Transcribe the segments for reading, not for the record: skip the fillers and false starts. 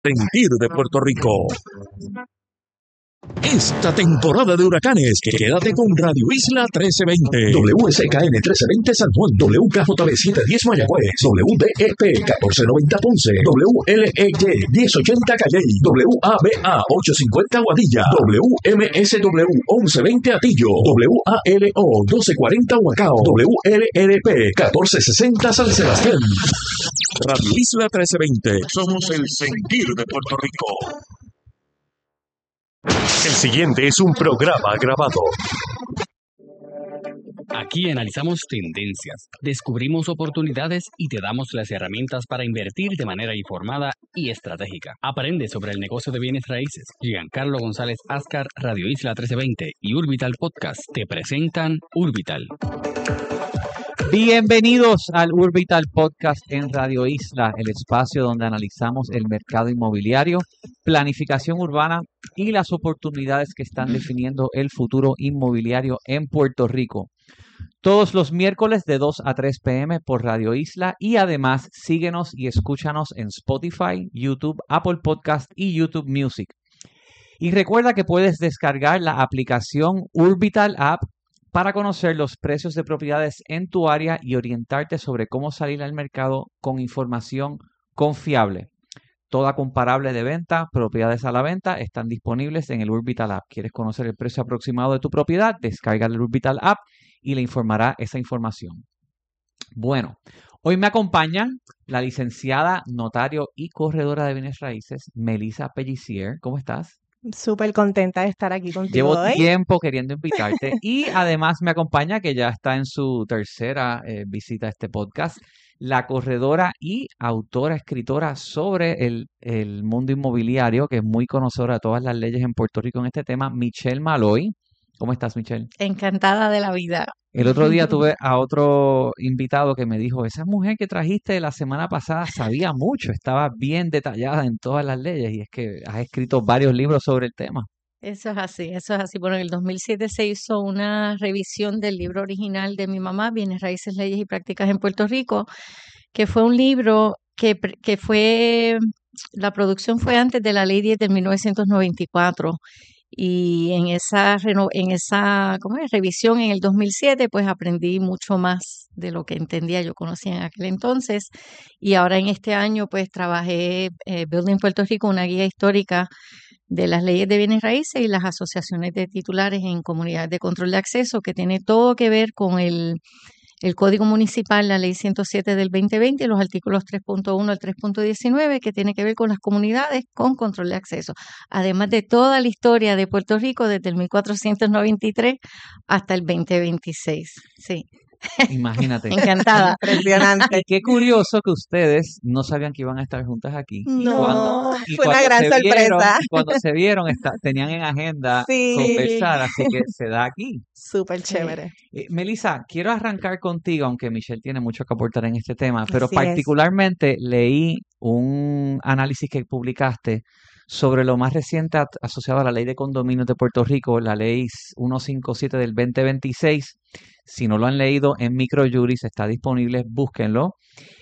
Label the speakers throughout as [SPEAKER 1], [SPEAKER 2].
[SPEAKER 1] Sentir de Puerto Rico. Esta temporada de huracanes, quédate con Radio Isla 1320, WSKN 1320 San Juan, WKJB 710 Mayagüez, WDEP 1490 Ponce, WLEY 1080 Calley, WABA 850 Aguadilla, WMSW 1120 Atillo, WALO 1240 Huacao, WLRP 1460 San Sebastián. Radio Isla 1320, somos el sentir de Puerto Rico. El siguiente es un programa grabado.
[SPEAKER 2] Aquí analizamos tendencias, descubrimos oportunidades y te damos las herramientas para invertir de manera informada y estratégica. Aprende sobre el negocio de bienes raíces. Giancarlo González Ascar, Radio Isla 1320 y Urbital Podcast te presentan Urbital.
[SPEAKER 3] Bienvenidos al Urbital Podcast en Radio Isla, el espacio donde analizamos el mercado inmobiliario, planificación urbana y las oportunidades que están definiendo el futuro inmobiliario en Puerto Rico. Todos los miércoles de 2 a 3 p.m. por Radio Isla y además síguenos y escúchanos en Spotify, YouTube, Apple Podcast y YouTube Music. Y recuerda que puedes descargar la aplicación Urbital App para conocer los precios de propiedades en tu área y orientarte sobre cómo salir al mercado con información confiable. Toda comparable de venta, propiedades a la venta, están disponibles en el Urbital App. ¿Quieres conocer el precio aproximado de tu propiedad? Descarga el Urbital App y le informará esa información. Bueno, hoy me acompañan la licenciada, notario y corredora de bienes raíces, Melissa Pellicier. ¿Cómo estás?
[SPEAKER 4] Súper contenta de estar aquí contigo
[SPEAKER 3] Llevo
[SPEAKER 4] hoy.
[SPEAKER 3] tiempo queriendo invitarte y además me acompaña, que ya está en su tercera visita a este podcast, la corredora y autora, escritora sobre el mundo inmobiliario, que es muy conocedora de todas las leyes en Puerto Rico en este tema, Michelle Maloy. ¿Cómo estás, Michelle?
[SPEAKER 4] Encantada de la vida.
[SPEAKER 3] El otro día tuve a otro invitado que me dijo, esa mujer que trajiste la semana pasada sabía mucho, estaba bien detallada en todas las leyes, y es que has escrito varios libros sobre el tema.
[SPEAKER 4] Eso es así, eso es así. Bueno, en el 2007 se hizo una revisión del libro original de mi mamá, Bienes Raíces, Leyes y Prácticas en Puerto Rico, que fue un libro que fue, la producción fue antes de la Ley 10 de 1994. Y en esa revisión en el 2007, pues aprendí mucho más de lo que entendía, yo conocía en aquel entonces. Y ahora en este año, pues trabajé Building Puerto Rico, una guía histórica de las leyes de bienes raíces y las asociaciones de titulares en comunidades de control de acceso, que tiene todo que ver con el Código Municipal, la Ley 107 del 2020 y los artículos 3.1 al 3.19, que tiene que ver con las comunidades con control de acceso. Además de toda la historia de Puerto Rico desde el 1493 hasta el 2026. Sí.
[SPEAKER 3] Imagínate.
[SPEAKER 4] Encantada.
[SPEAKER 5] Impresionante.
[SPEAKER 3] Y qué curioso que ustedes no sabían que iban a estar juntas aquí.
[SPEAKER 4] No,
[SPEAKER 5] fue una gran sorpresa.
[SPEAKER 3] Cuando se vieron, tenían en agenda
[SPEAKER 5] Sí.
[SPEAKER 3] conversar, así que se da aquí.
[SPEAKER 5] Súper chévere.
[SPEAKER 3] Melissa, quiero arrancar contigo, aunque Michelle tiene mucho que aportar en este tema, pero
[SPEAKER 5] Así es.
[SPEAKER 3] particularmente leí un análisis que publicaste sobre lo más reciente asociado a la Ley de Condominios de Puerto Rico, la Ley 157 del 2026. Si no lo han leído, en Microjuris está disponible, búsquenlo.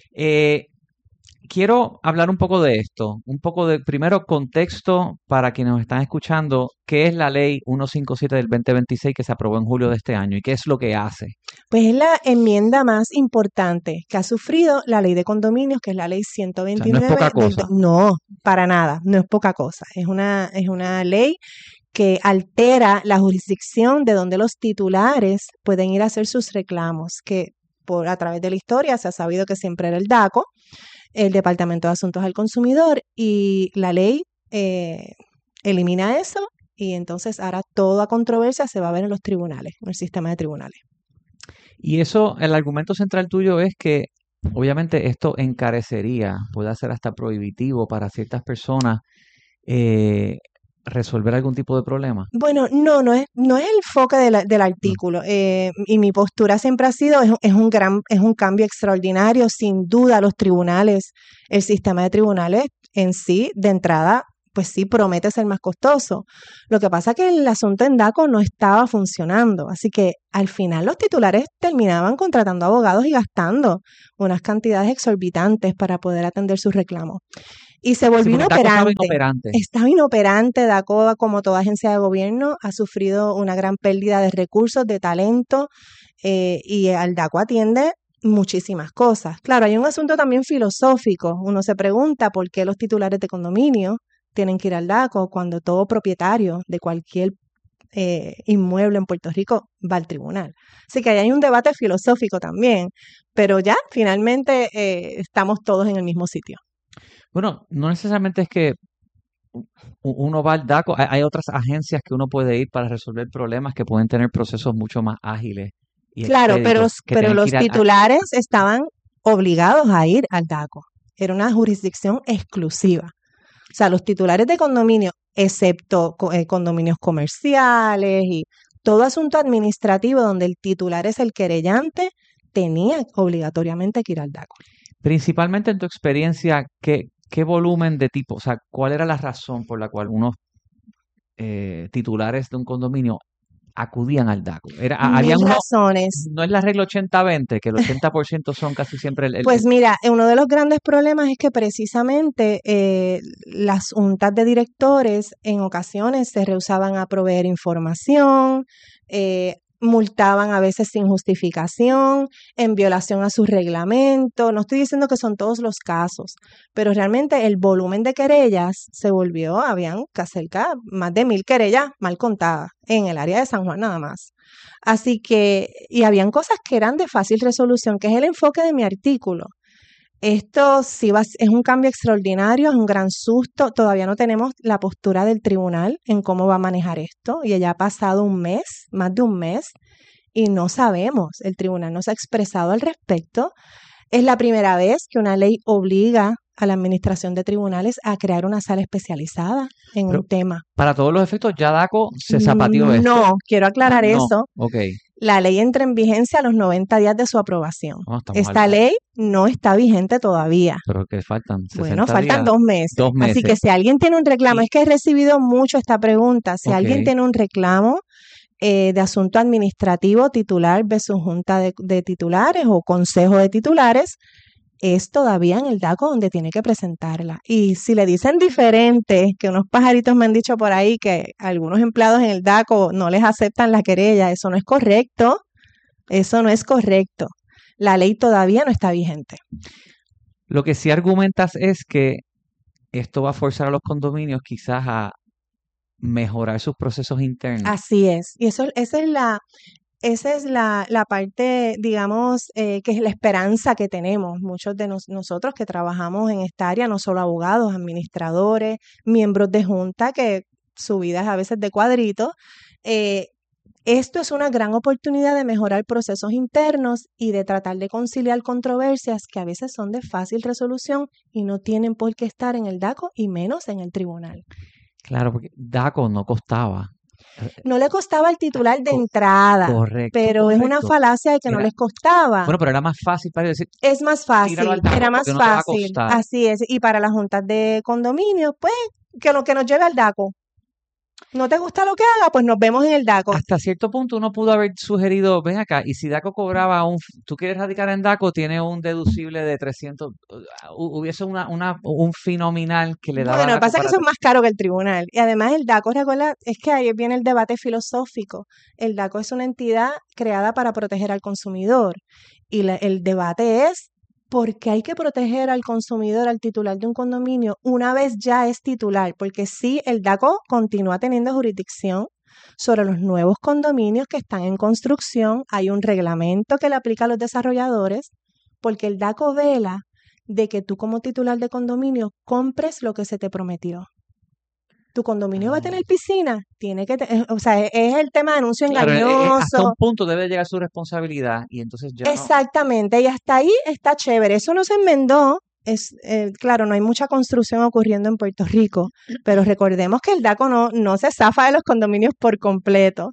[SPEAKER 3] Quiero hablar un poco de esto, un poco de, primero, contexto para quienes nos están escuchando. ¿Qué es la Ley 157 del 2026 que se aprobó en julio de este año y qué es lo que hace?
[SPEAKER 5] Pues es la enmienda más importante que ha sufrido la ley de condominios, que es la ley 129.
[SPEAKER 3] O sea, no es poca cosa.
[SPEAKER 5] No, para nada, no es poca cosa. Es una ley que altera la jurisdicción de donde los titulares pueden ir a hacer sus reclamos, que a través de la historia se ha sabido que siempre era el DACO, el Departamento de Asuntos al Consumidor, y la ley elimina eso, y entonces ahora toda controversia se va a ver en los tribunales, en el sistema de tribunales.
[SPEAKER 3] Y eso, el argumento central tuyo es que obviamente esto encarecería, puede ser hasta prohibitivo para ciertas personas resolver algún tipo de problema.
[SPEAKER 5] Bueno, no es el foco del artículo. Y mi postura siempre ha sido, es un cambio extraordinario. Sin duda, los tribunales, el sistema de tribunales en sí, de entrada, pues sí promete ser más costoso. Lo que pasa es que el asunto en DACO no estaba funcionando, así que al final los titulares terminaban contratando abogados y gastando unas cantidades exorbitantes para poder atender sus reclamos. Y se volvió
[SPEAKER 3] porque DACO estaba
[SPEAKER 5] inoperante.
[SPEAKER 3] inoperante.
[SPEAKER 5] Estaba inoperante. DACO, como toda agencia de gobierno, ha sufrido una gran pérdida de recursos, de talento, y al DACO atiende muchísimas cosas. Claro, hay un asunto también filosófico. Uno se pregunta por qué los titulares de condominio tienen que ir al DACO cuando todo propietario de cualquier inmueble en Puerto Rico va al tribunal. Así que ahí hay un debate filosófico también, pero ya finalmente estamos todos en el mismo sitio.
[SPEAKER 3] Bueno, no necesariamente es que uno va al DACO, hay otras agencias que uno puede ir para resolver problemas que pueden tener procesos mucho más ágiles y
[SPEAKER 5] Claro,
[SPEAKER 3] expeditos que
[SPEAKER 5] pero
[SPEAKER 3] tener que
[SPEAKER 5] los
[SPEAKER 3] ir a-
[SPEAKER 5] titulares estaban obligados a ir al DACO. Era una jurisdicción exclusiva. O sea, los titulares de condominio, excepto condominios comerciales y todo asunto administrativo donde el titular es el querellante, tenía obligatoriamente que ir al DACO.
[SPEAKER 3] Principalmente en tu experiencia, ¿qué volumen de tipo, o sea, cuál era la razón por la cual unos titulares de un condominio acudían al DACO? Había
[SPEAKER 5] Mil
[SPEAKER 3] uno,
[SPEAKER 5] razones.
[SPEAKER 3] no es la regla 80-20, que el 80% son casi siempre
[SPEAKER 5] Pues mira, uno de los grandes problemas es que precisamente las juntas de directores en ocasiones se rehusaban a proveer información, multaban a veces sin justificación, en violación a su reglamento. No estoy diciendo que son todos los casos, pero realmente el volumen de querellas se volvió, habían cerca más de 1,000 querellas mal contadas en el área de San Juan nada más. Así que, y habían cosas que eran de fácil resolución, que es el enfoque de mi artículo. Esto sí es un cambio extraordinario, es un gran susto. Todavía no tenemos la postura del tribunal en cómo va a manejar esto. Y ya ha pasado un mes, más de un mes, y no sabemos. El tribunal no se ha expresado al respecto. Es la primera vez que una ley obliga a la administración de tribunales a crear una sala especializada en
[SPEAKER 3] Pero,
[SPEAKER 5] un tema.
[SPEAKER 3] para todos los efectos, ya DACO se zapateó esto.
[SPEAKER 5] No, quiero aclarar
[SPEAKER 3] No,
[SPEAKER 5] eso.
[SPEAKER 3] ok.
[SPEAKER 5] La ley entra en vigencia a los 90 días de su aprobación.
[SPEAKER 3] Estamos
[SPEAKER 5] Esta
[SPEAKER 3] al-
[SPEAKER 5] ley no está vigente todavía.
[SPEAKER 3] Pero que faltan 60
[SPEAKER 5] Bueno, faltan
[SPEAKER 3] días.
[SPEAKER 5] 2 meses.
[SPEAKER 3] 2
[SPEAKER 5] Así que
[SPEAKER 3] meses.
[SPEAKER 5] si alguien tiene un reclamo,
[SPEAKER 3] Y-
[SPEAKER 5] es que he recibido mucho esta pregunta, si
[SPEAKER 3] Ok.
[SPEAKER 5] alguien tiene un reclamo de asunto administrativo, titular versus junta de titulares o consejo de titulares, es todavía en el DACO donde tiene que presentarla. Y si le dicen diferente, que unos pajaritos me han dicho por ahí que algunos empleados en el DACO no les aceptan la querella, eso no es correcto. Eso no es correcto. La ley todavía no está vigente.
[SPEAKER 3] Lo que sí argumentas es que esto va a forzar a los condominios quizás a mejorar sus procesos internos.
[SPEAKER 5] Así es. Y esa es la parte, digamos, que es la esperanza que tenemos. Muchos de nosotros que trabajamos en esta área, no solo abogados, administradores, miembros de junta, que su vida es a veces de cuadrito. Esto es una gran oportunidad de mejorar procesos internos y de tratar de conciliar controversias que a veces son de fácil resolución y no tienen por qué estar en el DACO y menos en el tribunal.
[SPEAKER 3] Claro, porque DACO no costaba.
[SPEAKER 5] No le costaba al titular de
[SPEAKER 3] Co-
[SPEAKER 5] entrada,
[SPEAKER 3] Correcto.
[SPEAKER 5] pero es una falacia de que no
[SPEAKER 3] Era-
[SPEAKER 5] les costaba.
[SPEAKER 3] Bueno, pero era más fácil para ellos decir,
[SPEAKER 5] Es más fácil,
[SPEAKER 3] tíralo al DACO
[SPEAKER 5] era más
[SPEAKER 3] porque no te va a
[SPEAKER 5] fácil.
[SPEAKER 3] costar.
[SPEAKER 5] Así es. Y para las juntas de condominio, pues, que nos lleve al DACO. ¿No te gusta lo que haga? Pues nos vemos en el DACO.
[SPEAKER 3] Hasta cierto punto uno pudo haber sugerido, ven acá, y si DACO cobraba tú quieres radicar en DACO, tiene un deducible de 300, hubiese un fin nominal que le daba
[SPEAKER 5] Bueno,
[SPEAKER 3] a
[SPEAKER 5] lo que
[SPEAKER 3] DACO
[SPEAKER 5] pasa es que
[SPEAKER 3] para...
[SPEAKER 5] eso es más caro que el tribunal. Y además el DACO, recuerda, es que ahí viene el debate filosófico. El DACO es una entidad creada para proteger al consumidor. Y el debate es, ¿por qué hay que proteger al consumidor, al titular de un condominio, una vez ya es titular? Porque sí, el DACO continúa teniendo jurisdicción sobre los nuevos condominios que están en construcción. Hay un reglamento que le aplica a los desarrolladores, porque el DACO vela de que tú como titular de condominio compres lo que se te prometió. ¿Tu condominio va a tener piscina? Tiene que o sea, es el tema de anuncio
[SPEAKER 3] Claro, hasta
[SPEAKER 5] engañoso.
[SPEAKER 3] un punto debe llegar su responsabilidad y entonces ya no...
[SPEAKER 5] Exactamente, y hasta ahí está chévere. Eso no se enmendó. Claro, no hay mucha construcción ocurriendo en Puerto Rico, pero recordemos que el DACO no se zafa de los condominios por completo.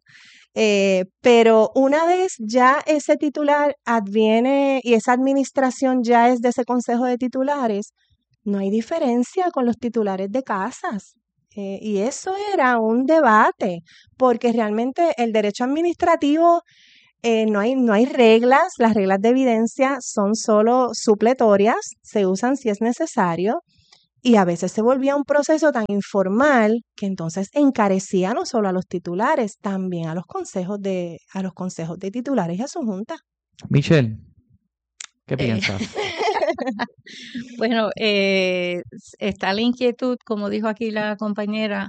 [SPEAKER 5] Pero una vez ya ese titular adviene y esa administración ya es de ese consejo de titulares, no hay diferencia con los titulares de casas. Y eso era un debate, porque realmente el derecho administrativo no hay reglas, las reglas de evidencia son solo supletorias, se usan si es necesario. Y a veces se volvía un proceso tan informal que entonces encarecía no solo a los titulares, también a los consejos de titulares y a su junta.
[SPEAKER 3] Michelle, ¿qué
[SPEAKER 4] Eh,
[SPEAKER 3] piensas?
[SPEAKER 4] Bueno, está la inquietud, como dijo aquí la compañera,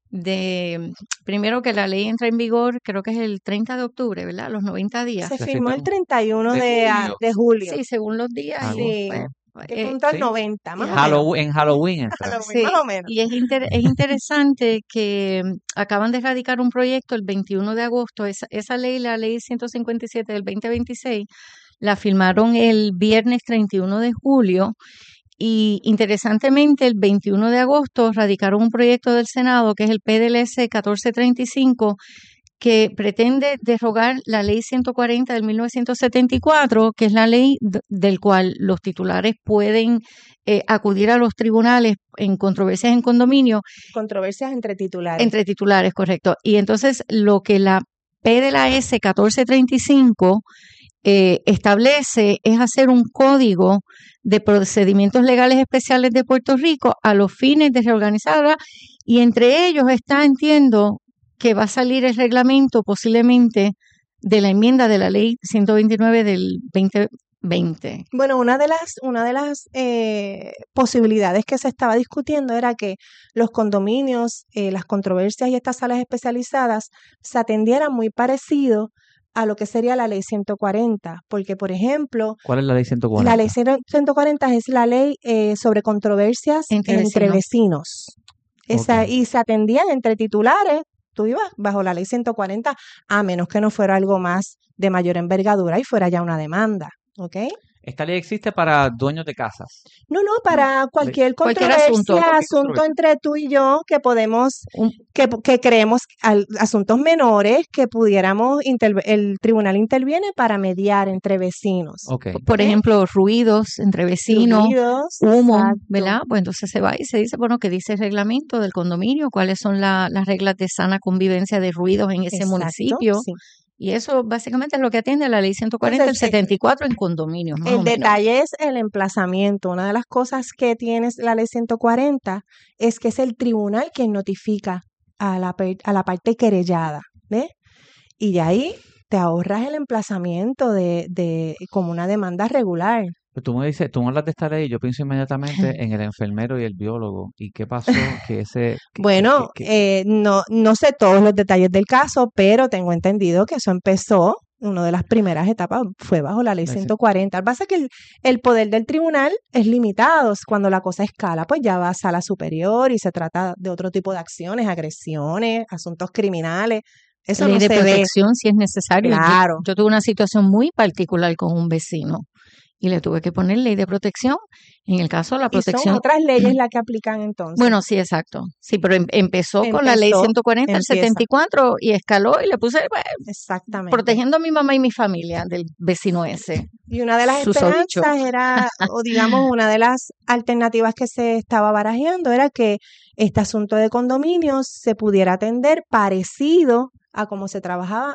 [SPEAKER 4] de primero que la ley entra en vigor, creo que es el 30 de octubre, ¿verdad? Los 90 días.
[SPEAKER 5] Se
[SPEAKER 3] Se
[SPEAKER 5] firmó el
[SPEAKER 3] firmó
[SPEAKER 5] 31
[SPEAKER 3] de julio.
[SPEAKER 5] de julio,
[SPEAKER 4] Sí, según los días. Y,
[SPEAKER 5] sí,
[SPEAKER 3] Agosto.
[SPEAKER 4] pues,
[SPEAKER 5] que contra el
[SPEAKER 3] Sí.
[SPEAKER 5] 90, más o menos.
[SPEAKER 3] En Halloween entra.
[SPEAKER 5] Halloween,
[SPEAKER 4] sí,
[SPEAKER 5] más o menos.
[SPEAKER 4] y es interesante que acaban de radicar un proyecto el 21 de agosto. Esa ley, la ley 157 del 2026, la firmaron el viernes 31 de julio. Y interesantemente, el 21 de agosto radicaron un proyecto del Senado, que es el PDLS 1435, que pretende derogar la ley 140 del 1974, que es la ley del cual los titulares pueden acudir a los tribunales en controversias en condominio.
[SPEAKER 5] Controversias entre titulares.
[SPEAKER 4] Entre titulares, correcto. Y entonces lo que la PDLS 1435 establece es hacer un código de procedimientos legales especiales de Puerto Rico a los fines de reorganizarla, y entre ellos está, entiendo, que va a salir el reglamento posiblemente de la enmienda de la ley 129 del 2020.
[SPEAKER 5] Bueno, una de las posibilidades que se estaba discutiendo era que los condominios, las controversias y estas salas especializadas se atendieran muy parecido a lo que sería la ley 140, porque, por ejemplo,
[SPEAKER 3] ¿Cuál es la ley 140?
[SPEAKER 5] la ley 140 es la ley sobre controversias entre vecinos. Esa,
[SPEAKER 3] Ok.
[SPEAKER 5] y se atendían entre titulares, tú ibas bajo la ley 140, a menos que no fuera algo más de mayor envergadura y fuera ya una demanda, ¿ok?
[SPEAKER 3] Esta ley existe para dueños de casas.
[SPEAKER 5] No, cualquier
[SPEAKER 4] Cualquier
[SPEAKER 5] controversia,
[SPEAKER 4] asunto.
[SPEAKER 5] asunto entre tú y yo que podemos,
[SPEAKER 4] Un-
[SPEAKER 5] que creemos asuntos menores que pudiéramos, el tribunal interviene para mediar entre vecinos.
[SPEAKER 3] Ok.
[SPEAKER 4] Por ejemplo, ruidos entre vecinos,
[SPEAKER 5] Ruidos,
[SPEAKER 4] humo,
[SPEAKER 5] exacto.
[SPEAKER 4] ¿verdad? Pues entonces se va y se dice, bueno, ¿qué dice el reglamento del condominio? ¿Cuáles son las reglas de sana convivencia de ruidos en ese
[SPEAKER 5] Exacto,
[SPEAKER 4] municipio?
[SPEAKER 5] sí.
[SPEAKER 4] Y eso básicamente es lo que atiende a la ley 140,
[SPEAKER 5] Entonces,
[SPEAKER 4] el 74 en condominios, más o
[SPEAKER 5] el
[SPEAKER 4] menos.
[SPEAKER 5] detalle es el emplazamiento. Una de las cosas que tiene la ley 140 es que es el tribunal quien notifica a la parte querellada, ¿ves? Y de ahí te ahorras el emplazamiento de como una demanda regular.
[SPEAKER 3] Pero tú me dices, tú me hablas de esta ley y yo pienso inmediatamente en el enfermero y el biólogo. ¿Y qué pasó?
[SPEAKER 5] Bueno, no sé todos los detalles del caso, pero tengo entendido que eso empezó, una de las primeras etapas fue bajo la ley 140. Lo que pasa es que el poder del tribunal es limitado. Cuando la cosa escala, pues ya va a sala superior y se trata de otro tipo de acciones, agresiones, asuntos criminales. Eso
[SPEAKER 4] ley
[SPEAKER 5] no
[SPEAKER 4] de
[SPEAKER 5] se ve.
[SPEAKER 4] protección si es necesario.
[SPEAKER 5] Claro.
[SPEAKER 4] Yo tuve una situación muy particular con un vecino y le tuve que poner ley de protección. En el caso de la
[SPEAKER 5] Y son
[SPEAKER 4] protección.
[SPEAKER 5] otras leyes las que aplican entonces.
[SPEAKER 4] Bueno, sí, exacto. Sí, pero empezó con la ley 140, el 74 y escaló y le puse
[SPEAKER 5] exactamente,
[SPEAKER 4] protegiendo a mi mamá y mi familia del vecino ese.
[SPEAKER 5] Y una de las esperanzas era, o digamos, una de las alternativas que se estaba barajeando era que este asunto de condominios se pudiera atender parecido a cómo se trabaja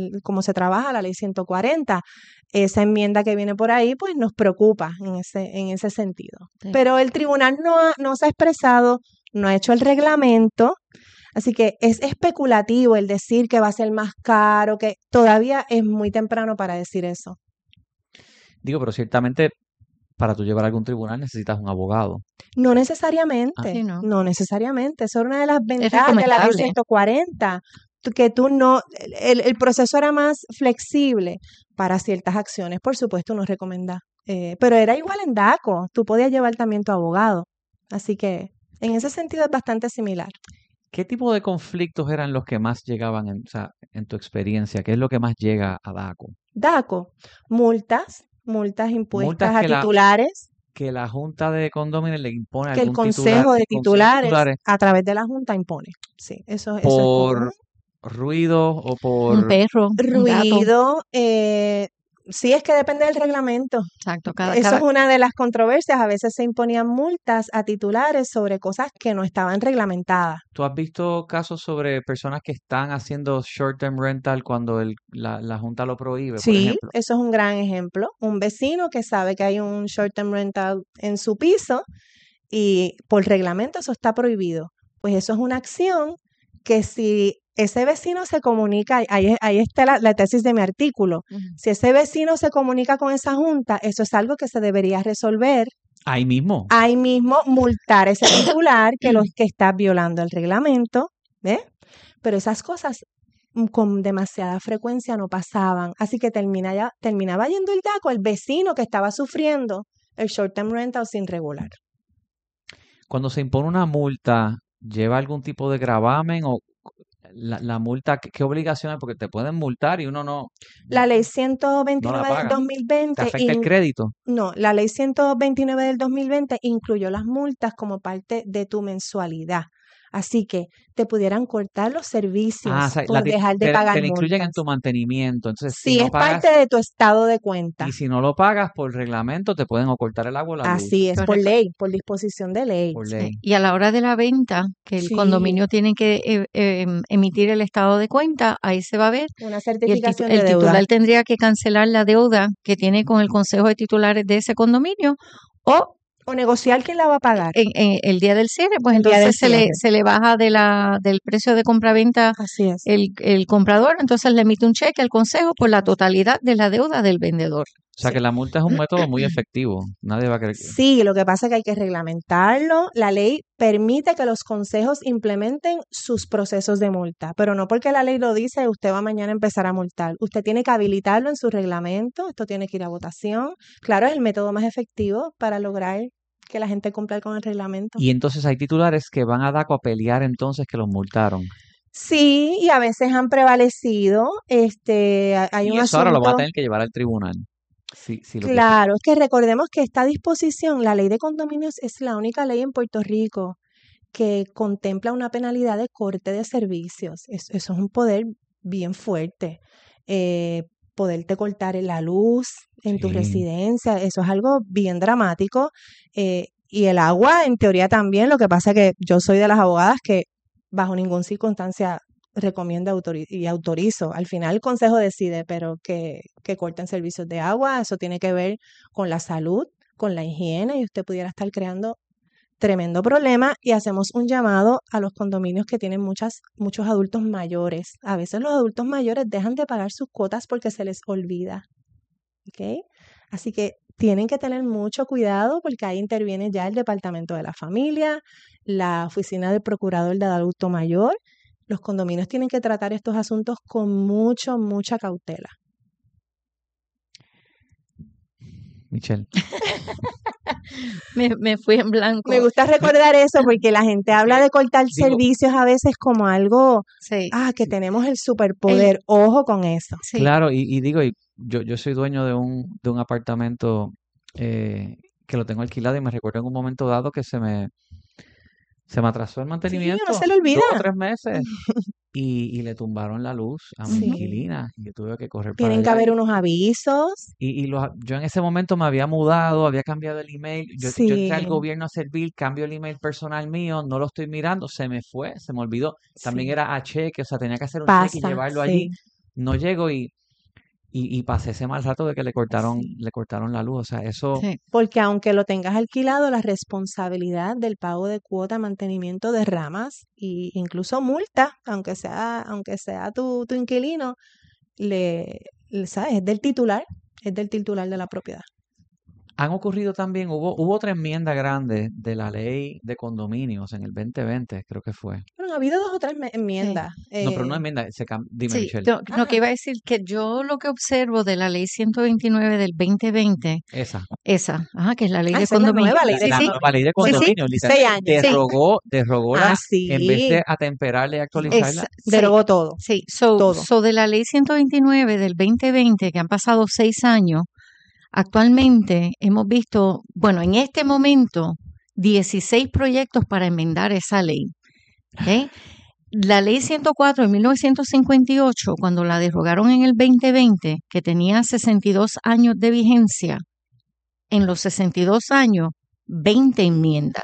[SPEAKER 5] la ley 140. Esa enmienda que viene por ahí, pues nos preocupa en ese sentido. Sí. Pero el tribunal no se ha expresado, no ha hecho el reglamento, así que es especulativo el decir que va a ser más caro, que todavía es muy temprano para decir eso.
[SPEAKER 3] Digo, pero ciertamente para tú llevar a algún tribunal necesitas un abogado.
[SPEAKER 5] No necesariamente,
[SPEAKER 4] sí,
[SPEAKER 5] no necesariamente. Eso es una de las ventajas de la ley 140, que tú no, el proceso era más flexible para ciertas acciones, por supuesto uno recomienda, pero era igual en DACO, tú podías llevar también tu abogado, así que en ese sentido es bastante similar.
[SPEAKER 3] ¿Qué tipo de conflictos eran los que más llegaban en tu experiencia? ¿Qué es lo que más llega a DACO?
[SPEAKER 5] DACO, multas impuestas a titulares.
[SPEAKER 3] Que la Junta de Condóminos le impone
[SPEAKER 5] que el Consejo de Titulares a través de la Junta impone. Sí, eso es común.
[SPEAKER 3] ¿Ruido o por...?
[SPEAKER 4] Un perro,
[SPEAKER 5] ruido, sí, es que depende del reglamento.
[SPEAKER 4] Exacto.
[SPEAKER 5] Eso es una de las controversias. A veces se imponían multas a titulares sobre cosas que no estaban reglamentadas.
[SPEAKER 3] ¿Tú has visto casos sobre personas que están haciendo short-term rental cuando la Junta lo prohíbe,
[SPEAKER 5] sí,
[SPEAKER 3] por ejemplo?
[SPEAKER 5] Eso es un gran ejemplo. Un vecino que sabe que hay un short-term rental en su piso y por reglamento eso está prohibido. Pues eso es una acción que si ese vecino se comunica, ahí está la tesis de mi artículo, si ese vecino se comunica con esa junta, eso es algo que se debería resolver.
[SPEAKER 3] Ahí mismo.
[SPEAKER 5] Ahí mismo multar a ese titular que está violando el reglamento, ¿ves? Pero esas cosas con demasiada frecuencia no pasaban, así que terminaba yendo el DACO al vecino que estaba sufriendo el short-term rental sin regular.
[SPEAKER 3] Cuando se impone una multa, ¿lleva algún tipo de gravamen o la multa, qué obligaciones? Porque te pueden multar y uno no
[SPEAKER 5] La ley
[SPEAKER 3] la
[SPEAKER 5] 129 del
[SPEAKER 3] paga. ¿Te
[SPEAKER 5] 2020,
[SPEAKER 3] afecta el crédito?
[SPEAKER 5] no, la ley 129 del 2020 incluyó las multas como parte de tu mensualidad. Así que te pudieran cortar los servicios
[SPEAKER 3] O sea,
[SPEAKER 5] por dejar de
[SPEAKER 3] te
[SPEAKER 5] pagar
[SPEAKER 3] la incluyen en
[SPEAKER 5] multas.
[SPEAKER 3] tu mantenimiento. Entonces, si
[SPEAKER 5] Sí,
[SPEAKER 3] no
[SPEAKER 5] es
[SPEAKER 3] pagas,
[SPEAKER 5] parte de tu estado de cuenta.
[SPEAKER 3] y si no lo pagas por reglamento, te pueden o cortar el agua o la luz.
[SPEAKER 5] Así es, por
[SPEAKER 4] Correcto.
[SPEAKER 5] ley, por disposición de ley.
[SPEAKER 3] Por
[SPEAKER 4] Sí,
[SPEAKER 3] ley.
[SPEAKER 4] y a la hora de la venta, que el
[SPEAKER 5] Sí.
[SPEAKER 4] condominio tiene que emitir el estado de cuenta, ahí se va a ver.
[SPEAKER 5] Una
[SPEAKER 4] Y
[SPEAKER 5] certificación
[SPEAKER 4] el
[SPEAKER 5] de deuda.
[SPEAKER 4] titular tendría que cancelar la deuda que tiene con el consejo de titulares de ese condominio o
[SPEAKER 5] O negociar quién la va a pagar.
[SPEAKER 4] en el día del cierre, pues
[SPEAKER 5] El día
[SPEAKER 4] entonces
[SPEAKER 5] del cierre.
[SPEAKER 4] se le baja del precio de compraventa
[SPEAKER 5] Así es.
[SPEAKER 4] el comprador, entonces le emite un cheque al consejo por la totalidad de la deuda del vendedor.
[SPEAKER 3] O sea,
[SPEAKER 5] Sí.
[SPEAKER 3] que la multa es un método muy efectivo. Nadie va a creer que...
[SPEAKER 5] Sí, lo que pasa es que hay que reglamentarlo. La ley permite que los consejos implementen sus procesos de multa, pero no porque la ley lo dice, usted va mañana a empezar a multar. Usted tiene que habilitarlo en su reglamento, esto tiene que ir a votación. Claro, es el método más efectivo para lograr que la gente cumpla con el reglamento.
[SPEAKER 3] Y entonces hay titulares que van a DACO a pelear entonces que los multaron.
[SPEAKER 5] Sí, y a veces han prevalecido. Hay
[SPEAKER 3] Y
[SPEAKER 5] un
[SPEAKER 3] eso ahora lo va a
[SPEAKER 5] asunto.
[SPEAKER 3] tener que llevar al tribunal. Si lo que...
[SPEAKER 5] Claro, es que recordemos que esta disposición, la ley de condominios, es la única ley en Puerto Rico que contempla una penalidad de corte de servicios. Eso es un poder bien fuerte. Poderte cortar la luz en tu
[SPEAKER 3] Sí.
[SPEAKER 5] residencia, eso es algo bien dramático. Y el agua, en teoría también, lo que pasa es que yo soy de las abogadas que bajo ninguna circunstancia recomiendo y autorizo. Al final el consejo decide, pero que corten servicios de agua, eso tiene que ver con la salud, con la higiene, y usted pudiera estar creando tremendo problema, y hacemos un llamado a los condominios que tienen muchos adultos mayores. A veces los adultos mayores dejan de pagar sus cuotas porque se les olvida. ¿Ok? Así que tienen que tener mucho cuidado porque ahí interviene ya el Departamento de la Familia, la Oficina del Procurador del Adulto Mayor. Los condominios tienen que tratar estos asuntos con mucha cautela.
[SPEAKER 3] Michelle.
[SPEAKER 4] Me fui en blanco.
[SPEAKER 5] Me gusta recordar eso porque la gente habla de cortar
[SPEAKER 3] Digo-
[SPEAKER 5] servicios a veces como algo,
[SPEAKER 4] Sí,
[SPEAKER 5] que tenemos el superpoder. Ojo con eso.
[SPEAKER 4] sí.
[SPEAKER 3] Claro, y digo, yo soy dueño de un apartamento que lo tengo alquilado y me recuerdo en un momento dado que se me atrasó el mantenimiento.
[SPEAKER 5] no se le olvida.
[SPEAKER 3] 2 o 3 meses. Y le tumbaron la luz a mi
[SPEAKER 5] Sí.
[SPEAKER 3] inquilina y yo tuve que correr para
[SPEAKER 5] Tienen que
[SPEAKER 3] allá.
[SPEAKER 5] haber unos avisos.
[SPEAKER 3] Yo en ese momento me había mudado, había cambiado el email. Yo entré al
[SPEAKER 5] Sí.
[SPEAKER 3] gobierno a servir, cambio el email personal mío, no lo estoy mirando, se me fue, se me olvidó. También
[SPEAKER 5] Sí.
[SPEAKER 3] era a cheque, o sea, tenía que hacer un cheque y
[SPEAKER 5] Pasa,
[SPEAKER 3] llevarlo
[SPEAKER 5] sí.
[SPEAKER 3] allí. No llego y pasé ese mal rato de que le cortaron la luz. O sea, eso
[SPEAKER 4] Sí.
[SPEAKER 5] Porque aunque lo tengas alquilado, la responsabilidad del pago de cuota, mantenimiento de ramas e incluso multa, aunque sea tu inquilino, ¿sabes? Es del titular de la propiedad.
[SPEAKER 3] han ocurrido también, hubo otra enmienda grande de la ley de condominios en el 2020, creo que fue.
[SPEAKER 5] Bueno, ha habido 2 o 3 enmiendas.
[SPEAKER 3] No, pero no enmienda, dime,
[SPEAKER 4] Sí,
[SPEAKER 3] Michelle.
[SPEAKER 4] no, que iba a decir que yo lo que observo de la ley 129 del 2020,
[SPEAKER 3] Esa.
[SPEAKER 4] que es la ley de
[SPEAKER 5] esa es la
[SPEAKER 4] condominio.
[SPEAKER 5] nueva ley de
[SPEAKER 3] La
[SPEAKER 4] Sí,
[SPEAKER 3] nueva ley de
[SPEAKER 4] sí.
[SPEAKER 3] condominios,
[SPEAKER 5] 6 años.
[SPEAKER 3] derogó
[SPEAKER 5] Sí.
[SPEAKER 3] en vez de atemperarla y actualizarla.
[SPEAKER 4] Sí.
[SPEAKER 5] Derogó todo.
[SPEAKER 4] Sí,
[SPEAKER 5] Todo.
[SPEAKER 4] de la ley 129 del 2020, que han pasado 6 años, actualmente hemos visto, bueno, en este momento, 16 proyectos para enmendar esa ley. ¿Ok? La ley 104 de 1958, cuando la derogaron en el 2020, que tenía 62 años de vigencia, en los 62 años, 20 enmiendas.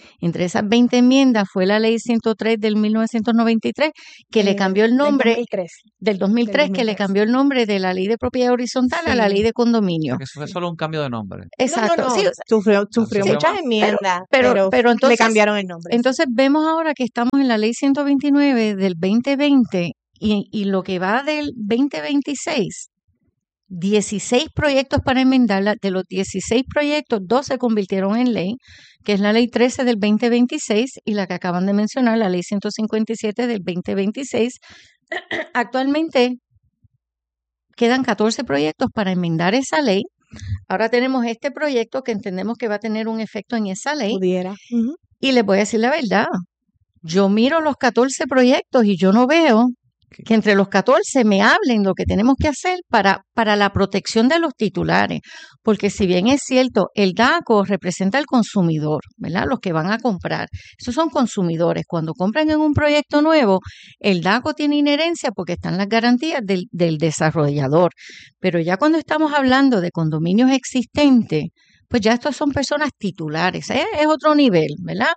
[SPEAKER 4] Entre esas 20 enmiendas fue la ley 103 del 1993, que le cambió el nombre del 2003, que le cambió el nombre de la ley de propiedad horizontal a la ley de condominio.
[SPEAKER 3] Porque eso fue solo un cambio de nombre.
[SPEAKER 4] Exacto.
[SPEAKER 5] No.
[SPEAKER 4] Sí,
[SPEAKER 5] Sufrió muchas enmiendas, pero
[SPEAKER 4] entonces,
[SPEAKER 5] le cambiaron el nombre.
[SPEAKER 4] Entonces vemos ahora que estamos en la ley 129 del 2020 y lo que va del 2026, 16 proyectos para enmendarla. De los 16 proyectos, 2 se convirtieron en ley, que es la ley 13 del 2026 y la que acaban de mencionar, la ley 157 del 2026. Actualmente quedan 14 proyectos para enmendar esa ley. Ahora tenemos este proyecto que entendemos que va a tener un efecto en esa ley.
[SPEAKER 5] Pudiera.
[SPEAKER 4] Y les voy a decir la verdad, yo miro los 14 proyectos y yo no veo que entre los 14 me hablen lo que tenemos que hacer para la protección de los titulares, porque si bien es cierto, el DACO representa al consumidor, ¿verdad? Los que van a comprar, esos son consumidores. Cuando compran en un proyecto nuevo, el DACO tiene inherencia porque están las garantías del desarrollador, pero ya cuando estamos hablando de condominios existentes, pues ya estos son personas titulares, es otro nivel, ¿verdad?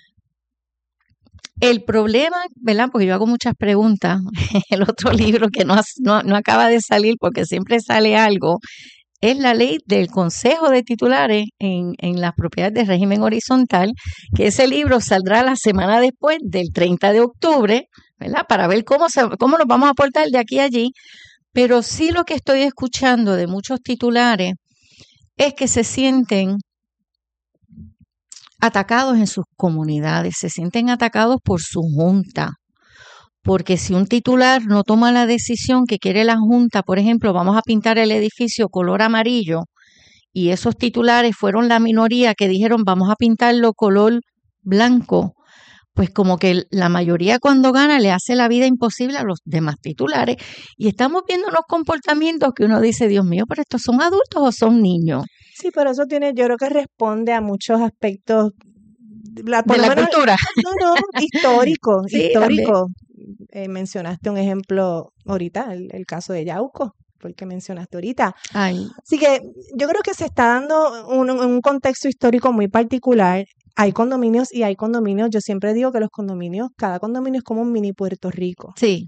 [SPEAKER 4] El problema, ¿verdad? Porque yo hago muchas preguntas, el otro libro que no acaba de salir porque siempre sale algo, es la ley del Consejo de Titulares en las propiedades de régimen horizontal, que ese libro saldrá la semana después del 30 de octubre, ¿verdad? Para ver cómo nos vamos a portar de aquí a allí. Pero sí lo que estoy escuchando de muchos titulares es que se sienten atacados en sus comunidades, se sienten atacados por su junta, porque si un titular no toma la decisión que quiere la junta, por ejemplo, vamos a pintar el edificio color amarillo, y esos titulares fueron la minoría que dijeron vamos a pintarlo color blanco, pues como que la mayoría cuando gana le hace la vida imposible a los demás titulares, y estamos viendo unos comportamientos que uno dice, Dios mío, pero ¿estos son adultos o son niños?
[SPEAKER 5] Sí, pero eso yo creo que responde a muchos aspectos
[SPEAKER 4] de la cultura.
[SPEAKER 5] No, histórico.
[SPEAKER 4] Sí,
[SPEAKER 5] histórico. Mencionaste un ejemplo ahorita, el caso de Yauco, porque mencionaste ahorita.
[SPEAKER 4] Ay.
[SPEAKER 5] Así que yo creo que se está dando un contexto histórico muy particular. Hay condominios y hay condominios. Yo siempre digo que cada condominio es como un mini Puerto Rico.
[SPEAKER 4] Sí.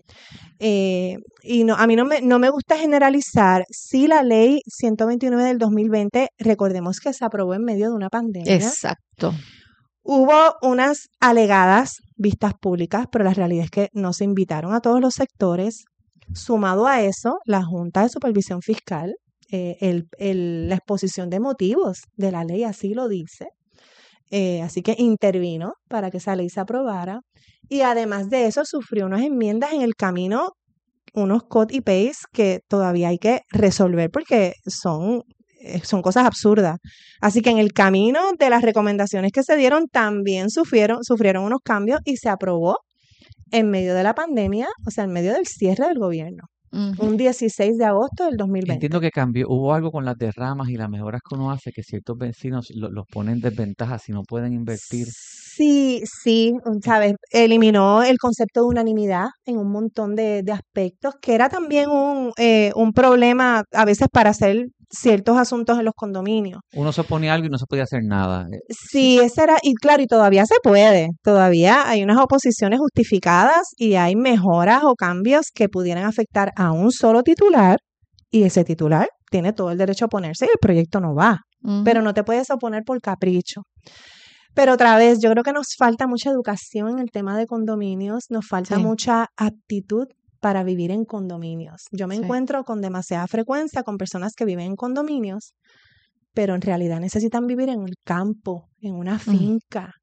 [SPEAKER 5] Y a mí no me gusta generalizar. Sí, la ley 129 del 2020, recordemos que se aprobó en medio de una pandemia.
[SPEAKER 4] Exacto.
[SPEAKER 5] Hubo unas alegadas vistas públicas, pero la realidad es que no se invitaron a todos los sectores. Sumado a eso, la Junta de Supervisión Fiscal, la exposición de motivos de la ley así lo dice. Así que intervino para que esa ley se aprobara. Y además de eso, sufrió unas enmiendas en el camino, unos cut y paste que todavía hay que resolver porque son cosas absurdas. Así que en el camino de las recomendaciones que se dieron también sufrieron unos cambios y se aprobó en medio de la pandemia, o sea, en medio del cierre del gobierno. Un 16 de agosto del 2020.
[SPEAKER 3] Entiendo que cambió, hubo algo con las derramas y las mejoras que uno hace que ciertos vecinos los ponen en desventaja si no pueden invertir.
[SPEAKER 5] Sí, sabes, eliminó el concepto de unanimidad en un montón de aspectos, que era también un problema a veces para hacer ciertos asuntos en los condominios.
[SPEAKER 3] Uno se oponía a algo y no se podía hacer nada.
[SPEAKER 5] Sí, ese era, y claro, y todavía se puede, todavía hay unas oposiciones justificadas y hay mejoras o cambios que pudieran afectar a un solo titular, y ese titular tiene todo el derecho a oponerse y el proyecto no va, pero no te puedes oponer por capricho. Pero otra vez, yo creo que nos falta mucha educación en el tema de condominios, nos falta mucha aptitud para vivir en condominios. Yo me encuentro con demasiada frecuencia con personas que viven en condominios, pero en realidad necesitan vivir en el campo, en una finca,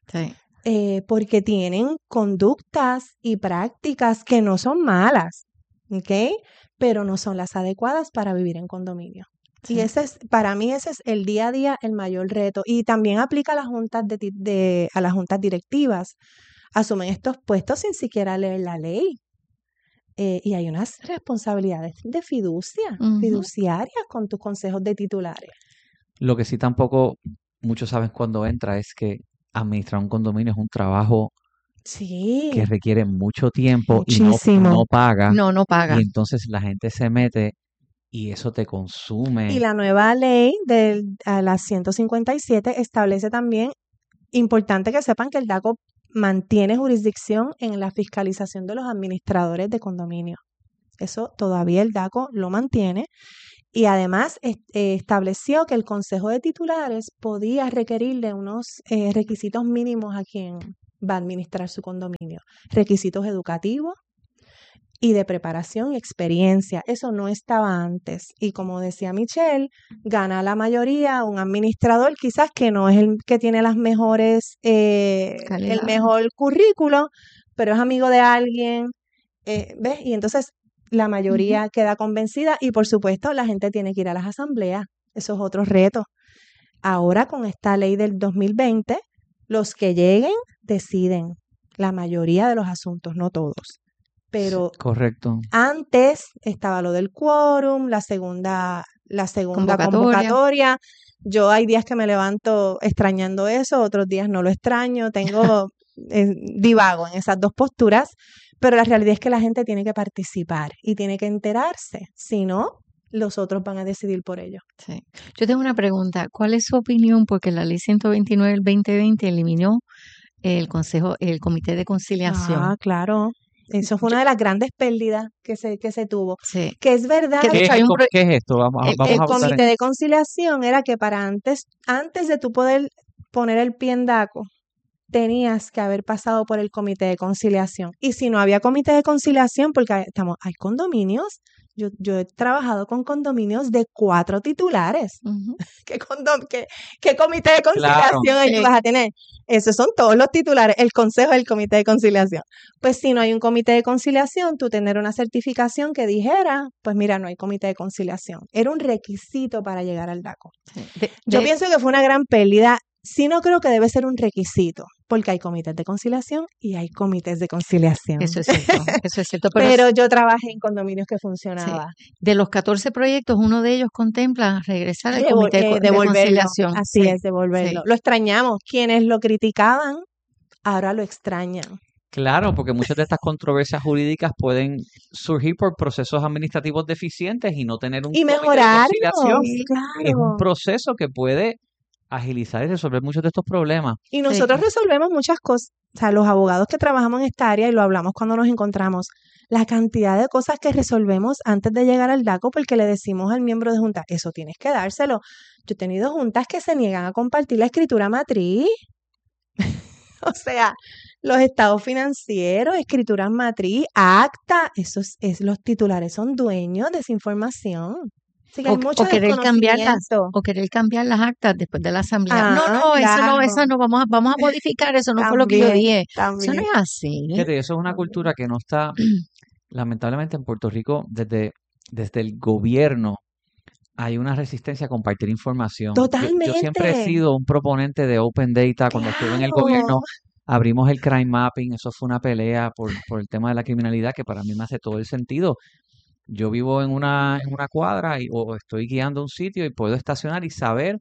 [SPEAKER 5] porque tienen conductas y prácticas que no son malas, ¿ok? Pero no son las adecuadas para vivir en condominio. Y para mí ese es el día a día el mayor reto. Y también aplica a las juntas a las juntas directivas. Asumen estos puestos sin siquiera leer la ley. Y hay unas responsabilidades de fiduciarias con tus consejos de titulares.
[SPEAKER 3] Lo que sí tampoco muchos saben cuando entra es que administrar un condominio es un trabajo que requiere mucho tiempo.
[SPEAKER 5] Muchísimo.
[SPEAKER 3] Y no paga.
[SPEAKER 4] No paga.
[SPEAKER 3] Y entonces la gente se mete y eso te consume.
[SPEAKER 5] Y la nueva ley a la 157 establece también Importante que sepan que el DACO mantiene jurisdicción en la fiscalización de los administradores de condominio. Eso todavía el DACO lo mantiene. Y además estableció que el Consejo de Titulares podía requerirle unos requisitos mínimos a quien va a administrar su condominio. Requisitos educativos y de preparación y experiencia. Eso no estaba antes. Y como decía Michelle, gana la mayoría un administrador quizás que no es el que tiene las mejores, el mejor currículo, pero es amigo de alguien, ¿ves? Y entonces la mayoría queda convencida y por supuesto la gente tiene que ir a las asambleas. Eso es otro reto. Ahora con esta ley del 2020, los que lleguen deciden la mayoría de los asuntos, no todos. Pero
[SPEAKER 3] correcto.
[SPEAKER 5] Antes estaba lo del quórum, la segunda convocatoria. Yo hay días que me levanto extrañando eso, otros días no lo extraño, tengo divago en esas dos posturas, pero la realidad es que la gente tiene que participar y tiene que enterarse, si no, los otros van a decidir por ello.
[SPEAKER 4] Sí. Yo tengo una pregunta, ¿cuál es su opinión? Porque la ley 129 del 2020 eliminó el comité de conciliación.
[SPEAKER 5] Ah, claro. Eso fue una de las grandes pérdidas que se tuvo.
[SPEAKER 4] Sí.
[SPEAKER 5] Que es verdad.
[SPEAKER 3] ¿Qué es esto? Vamos
[SPEAKER 5] el
[SPEAKER 3] a
[SPEAKER 5] comité de conciliación era que para antes de tú poder poner el pie en DACO, tenías que haber pasado por el comité de conciliación. Y si no había comité de conciliación, porque hay condominios, yo he trabajado con condominios de 4 titulares. Uh-huh. ¿Qué comité de conciliación ellos vas a tener? Esos son todos los titulares, el consejo del comité de conciliación. Pues si no hay un comité de conciliación, tú tener una certificación que dijera, pues mira, no hay comité de conciliación. Era un requisito para llegar al DACO. Yo pienso que fue una gran pérdida. Sí, no creo que debe ser un requisito, porque hay comités de conciliación y hay comités de conciliación.
[SPEAKER 4] Eso es cierto, eso es cierto.
[SPEAKER 5] Pero yo trabajé en condominios que funcionaba.
[SPEAKER 4] Sí. De los 14 proyectos, uno de ellos contempla regresar al comité de conciliación.
[SPEAKER 5] Así es, devolverlo. Sí. Lo extrañamos. Quienes lo criticaban, ahora lo extrañan.
[SPEAKER 3] Claro, porque muchas de estas controversias jurídicas pueden surgir por procesos administrativos deficientes y no tener un
[SPEAKER 5] comité de conciliación.
[SPEAKER 3] Claro. Es un proceso que puede agilizar y resolver muchos de estos problemas.
[SPEAKER 5] Y nosotros resolvemos muchas cosas, o sea, los abogados que trabajamos en esta área, y lo hablamos cuando nos encontramos, la cantidad de cosas que resolvemos antes de llegar al DACO, porque le decimos al miembro de junta, eso tienes que dárselo. Yo he tenido juntas que se niegan a compartir la escritura matriz. O sea, los estados financieros, escrituras matriz, acta, los titulares son dueños de esa información.
[SPEAKER 4] O querer cambiar las actas después de la asamblea. Eso no, vamos a modificar, eso no fue lo que yo dije. Eso no es así.
[SPEAKER 3] Fíjate, eso es una cultura que no está, lamentablemente en Puerto Rico, desde el gobierno hay una resistencia a compartir información.
[SPEAKER 5] Totalmente.
[SPEAKER 3] Yo siempre he sido un proponente de Open Data. Cuando estuve en el gobierno, abrimos el crime mapping, eso fue una pelea por el tema de la criminalidad que para mí me hace todo el sentido. Yo vivo en una cuadra o estoy guiando un sitio y puedo estacionar y saber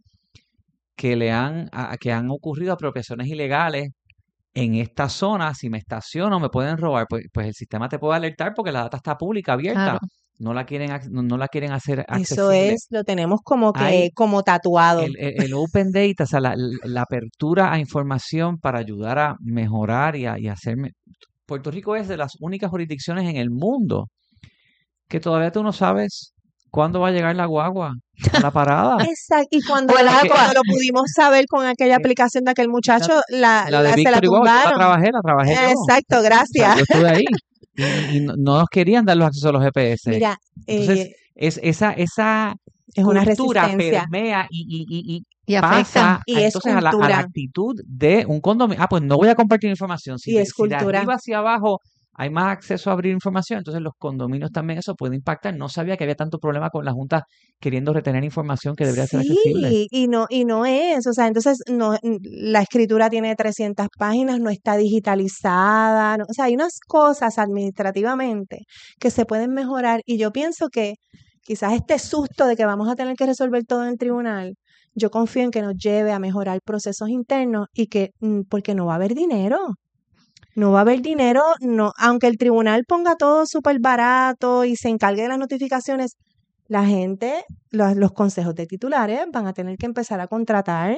[SPEAKER 3] que han ocurrido apropiaciones ilegales en esta zona. Si me estaciono me pueden robar, pues el sistema te puede alertar porque la data está pública, abierta. Claro. No la quieren hacer accesible.
[SPEAKER 5] Eso lo tenemos como tatuado.
[SPEAKER 3] El Open Data, o sea, la apertura a información para ayudar a mejorar y hacerme. Puerto Rico es de las únicas jurisdicciones en el mundo que todavía tú no sabes cuándo va a llegar la guagua a la parada.
[SPEAKER 5] Exacto. Y cuando lo pudimos saber con aquella aplicación de aquel muchacho, la de
[SPEAKER 3] Víctor
[SPEAKER 5] se la tumbaron.
[SPEAKER 3] La trabajé yo.
[SPEAKER 5] Exacto, gracias.
[SPEAKER 3] O sea, yo estuve ahí y no nos querían dar los accesos a los GPS.
[SPEAKER 5] Mira,
[SPEAKER 3] entonces esa
[SPEAKER 5] es una
[SPEAKER 3] cultura
[SPEAKER 5] resistencia.
[SPEAKER 3] permea y
[SPEAKER 4] afecta.
[SPEAKER 3] Pasa entonces a la actitud de un condominio. Pues no voy a compartir información. Si de arriba hacia abajo hay más acceso a abrir información, entonces los condominios también eso puede impactar. No sabía que había tanto problema con la Junta queriendo retener información que debería ser accesible.
[SPEAKER 5] Sí, y no es, o sea, entonces la escritura tiene 300 páginas, no está digitalizada, o sea, hay unas cosas administrativamente que se pueden mejorar y yo pienso que quizás este susto de que vamos a tener que resolver todo en el tribunal, yo confío en que nos lleve a mejorar procesos internos y que, porque no va a haber dinero. No va a haber dinero, no, aunque el tribunal ponga todo súper barato y se encargue de las notificaciones, la gente, los consejos de titulares van a tener que empezar a contratar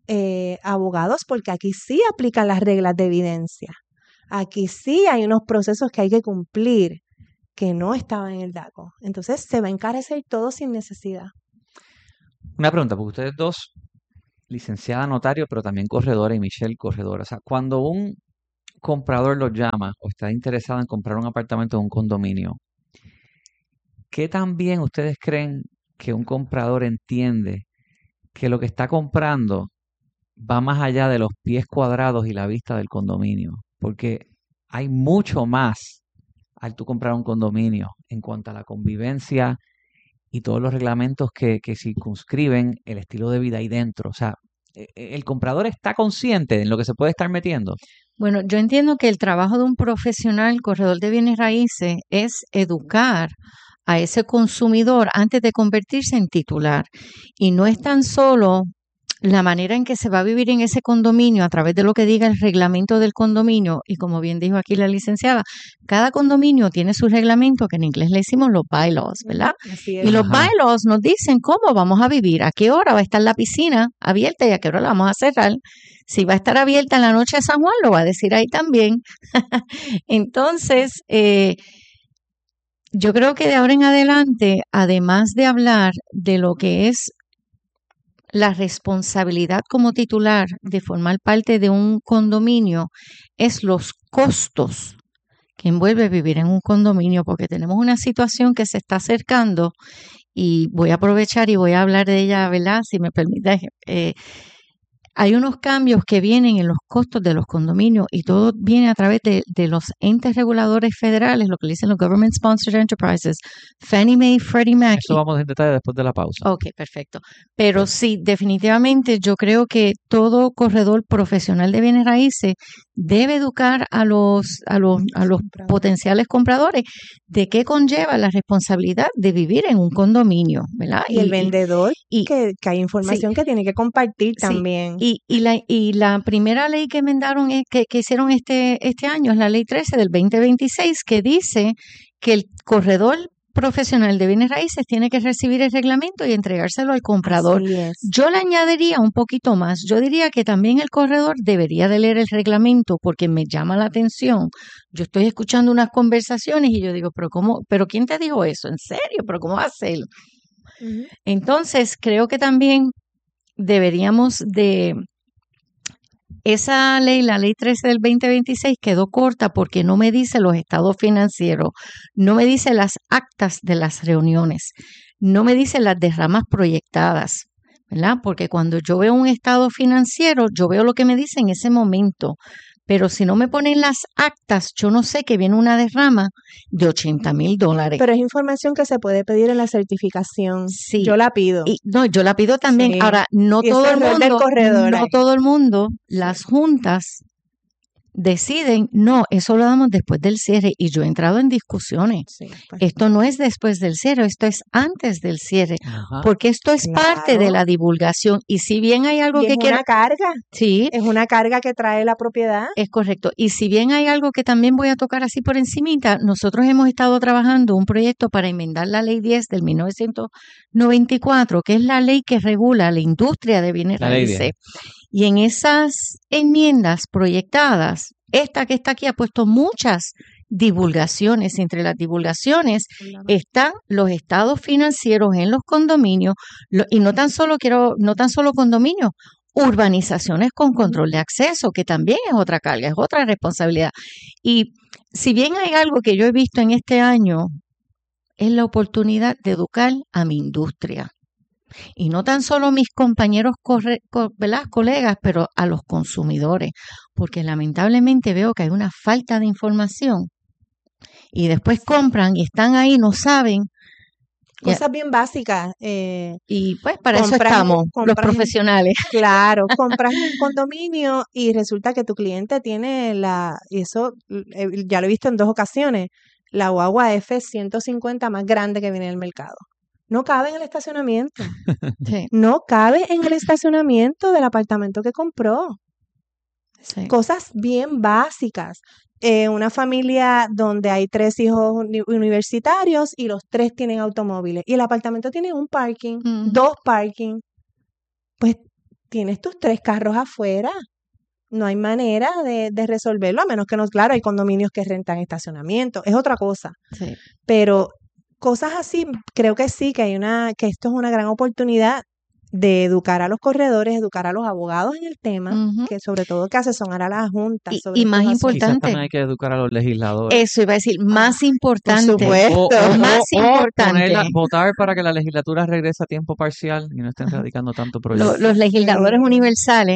[SPEAKER 5] abogados, porque aquí sí aplican las reglas de evidencia. Aquí sí hay unos procesos que hay que cumplir que no estaban en el DACO. Entonces se va a encarecer todo sin necesidad.
[SPEAKER 3] Una pregunta, porque ustedes dos, licenciada notario, pero también corredora, y Michelle corredora. O sea, cuando un comprador los llama o está interesado en comprar un apartamento en un condominio, ¿qué tan bien ustedes creen que un comprador entiende que lo que está comprando va más allá de los pies cuadrados y la vista del condominio? Porque hay mucho más al tú comprar un condominio en cuanto a la convivencia y todos los reglamentos que circunscriben el estilo de vida ahí dentro. O sea, el comprador está consciente en lo que se puede estar metiendo.
[SPEAKER 4] Bueno, yo entiendo que el trabajo de un profesional corredor de bienes raíces es educar a ese consumidor antes de convertirse en titular. Y no es tan solo la manera en que se va a vivir en ese condominio a través de lo que diga el reglamento del condominio, y como bien dijo aquí la licenciada, cada condominio tiene su reglamento, que en inglés le decimos los bylaws, ¿verdad?
[SPEAKER 5] Así es.
[SPEAKER 4] Y los
[SPEAKER 3] Ajá.
[SPEAKER 4] bylaws nos dicen cómo vamos a vivir, a qué hora va a estar la piscina abierta y a qué hora la vamos a cerrar. Si va a estar abierta en la noche de San Juan, lo va a decir ahí también. Entonces, yo creo que de ahora en adelante, además de hablar de lo que es la responsabilidad como titular de formar parte de un condominio, es los costos que envuelve vivir en un condominio, porque tenemos una situación que se está acercando y voy a aprovechar y voy a hablar de ella, ¿verdad? Si me permite. Hay unos cambios que vienen en los costos de los condominios y todo viene a través de los entes reguladores federales, lo que le dicen los Government Sponsored Enterprises, Fannie Mae, Freddie Mac.
[SPEAKER 3] Eso vamos en detalle después de la pausa.
[SPEAKER 4] Ok, perfecto. Pero sí, definitivamente yo creo que todo corredor profesional de bienes raíces debe educar a los potenciales compradores de qué conlleva la responsabilidad de vivir en un condominio, ¿verdad?
[SPEAKER 5] Y el vendedor,
[SPEAKER 4] y-
[SPEAKER 5] que hay información que tiene que compartir
[SPEAKER 4] Sí,
[SPEAKER 5] también.
[SPEAKER 4] y la primera ley que enmendaron, que hicieron este año, es la ley 13 del 2026, que dice que el corredor profesional de bienes raíces tiene que recibir el reglamento y entregárselo al comprador.
[SPEAKER 5] Así es.
[SPEAKER 4] Yo le añadiría un poquito más. Yo diría que también el corredor debería de leer el reglamento, porque me llama la atención. Yo estoy escuchando unas conversaciones y yo digo, pero ¿quién te dijo eso? ¿En serio? ¿Pero cómo va a hacerlo?
[SPEAKER 5] Ujú.
[SPEAKER 4] Entonces, creo que también deberíamos de... Esa ley, la ley 13 del 2026, quedó corta porque no me dice los estados financieros, no me dice las actas de las reuniones, no me dice las derramas proyectadas, ¿verdad? Porque cuando yo veo un estado financiero, yo veo lo que me dice en ese momento. Pero si no me ponen las actas, yo no sé que viene una derrama de $80,000.
[SPEAKER 5] Pero es información que se puede pedir en la certificación.
[SPEAKER 4] Sí.
[SPEAKER 5] Yo la pido.
[SPEAKER 4] Y no, yo la pido también.
[SPEAKER 5] Sí.
[SPEAKER 4] Ahora, no
[SPEAKER 5] Y
[SPEAKER 4] todo
[SPEAKER 5] ese
[SPEAKER 4] el
[SPEAKER 5] error del
[SPEAKER 4] mundo,
[SPEAKER 5] corredor
[SPEAKER 4] no
[SPEAKER 5] ahí.
[SPEAKER 4] todo el mundo, las juntas deciden, no, eso lo damos después del cierre. Y yo he entrado en discusiones.
[SPEAKER 5] Sí, pues,
[SPEAKER 4] Esto no es después del cierre, esto es antes del cierre,
[SPEAKER 3] Ajá.
[SPEAKER 4] porque esto es parte de
[SPEAKER 5] Claro.
[SPEAKER 4] la divulgación. Y si bien hay algo
[SPEAKER 5] y
[SPEAKER 4] que
[SPEAKER 5] es
[SPEAKER 4] quiero,
[SPEAKER 5] una carga.
[SPEAKER 4] sí,
[SPEAKER 5] Es una carga que trae la propiedad.
[SPEAKER 4] es correcto. Y si bien hay algo que también voy a tocar así por encimita, nosotros hemos estado trabajando un proyecto para enmendar la Ley 10 del 1994, que es la ley que regula la industria de bienes
[SPEAKER 3] La Ley
[SPEAKER 4] raíces.
[SPEAKER 3] 10.
[SPEAKER 4] Y en esas enmiendas proyectadas, esta que está aquí ha puesto muchas divulgaciones. Entre las divulgaciones están los estados financieros en los condominios, y no tan solo condominios, urbanizaciones con control de acceso, que también es otra carga, es otra responsabilidad. Y si bien hay algo que yo he visto en este año, es la oportunidad de educar a mi industria. Y no tan solo mis compañeros ¿verdad? Colegas, pero a los consumidores, porque lamentablemente veo que hay una falta de información y después compran y están ahí, no saben.
[SPEAKER 5] Cosas bien básicas.
[SPEAKER 4] Y pues para eso
[SPEAKER 5] Compras-
[SPEAKER 4] estamos, los
[SPEAKER 5] compras-
[SPEAKER 4] profesionales.
[SPEAKER 5] Claro, compras un condominio y resulta que tu cliente tiene y eso ya lo he visto en 2 ocasiones, la guagua F-150 más grande que viene del mercado. No cabe en el estacionamiento.
[SPEAKER 4] Sí,
[SPEAKER 5] No cabe en el estacionamiento del apartamento que compró.
[SPEAKER 4] sí.
[SPEAKER 5] Cosas bien básicas. Una familia donde hay 3 hijos universitarios y los 3 tienen automóviles y el apartamento tiene un parking,
[SPEAKER 4] Ujú.
[SPEAKER 5] 2 parking. Pues tienes tus 3 carros afuera. No hay manera de resolverlo, a menos que no, claro, hay condominios que rentan estacionamiento, es otra cosa.
[SPEAKER 4] Sí.
[SPEAKER 5] Pero cosas así, creo que sí, que esto es una gran oportunidad de educar a los corredores, educar a los abogados en el tema,
[SPEAKER 4] Ujú.
[SPEAKER 5] que sobre todo que asesorar a las juntas. sobre
[SPEAKER 4] Y más
[SPEAKER 5] estos asuntos.
[SPEAKER 3] Quizás
[SPEAKER 4] importante,
[SPEAKER 3] también hay que educar a los legisladores.
[SPEAKER 4] eso iba a decir, más importante,
[SPEAKER 5] supuesto.
[SPEAKER 4] más importante.
[SPEAKER 3] Votar para que la legislatura regrese a tiempo parcial y no estén radicando tanto proyecto.
[SPEAKER 4] Los legisladores universales.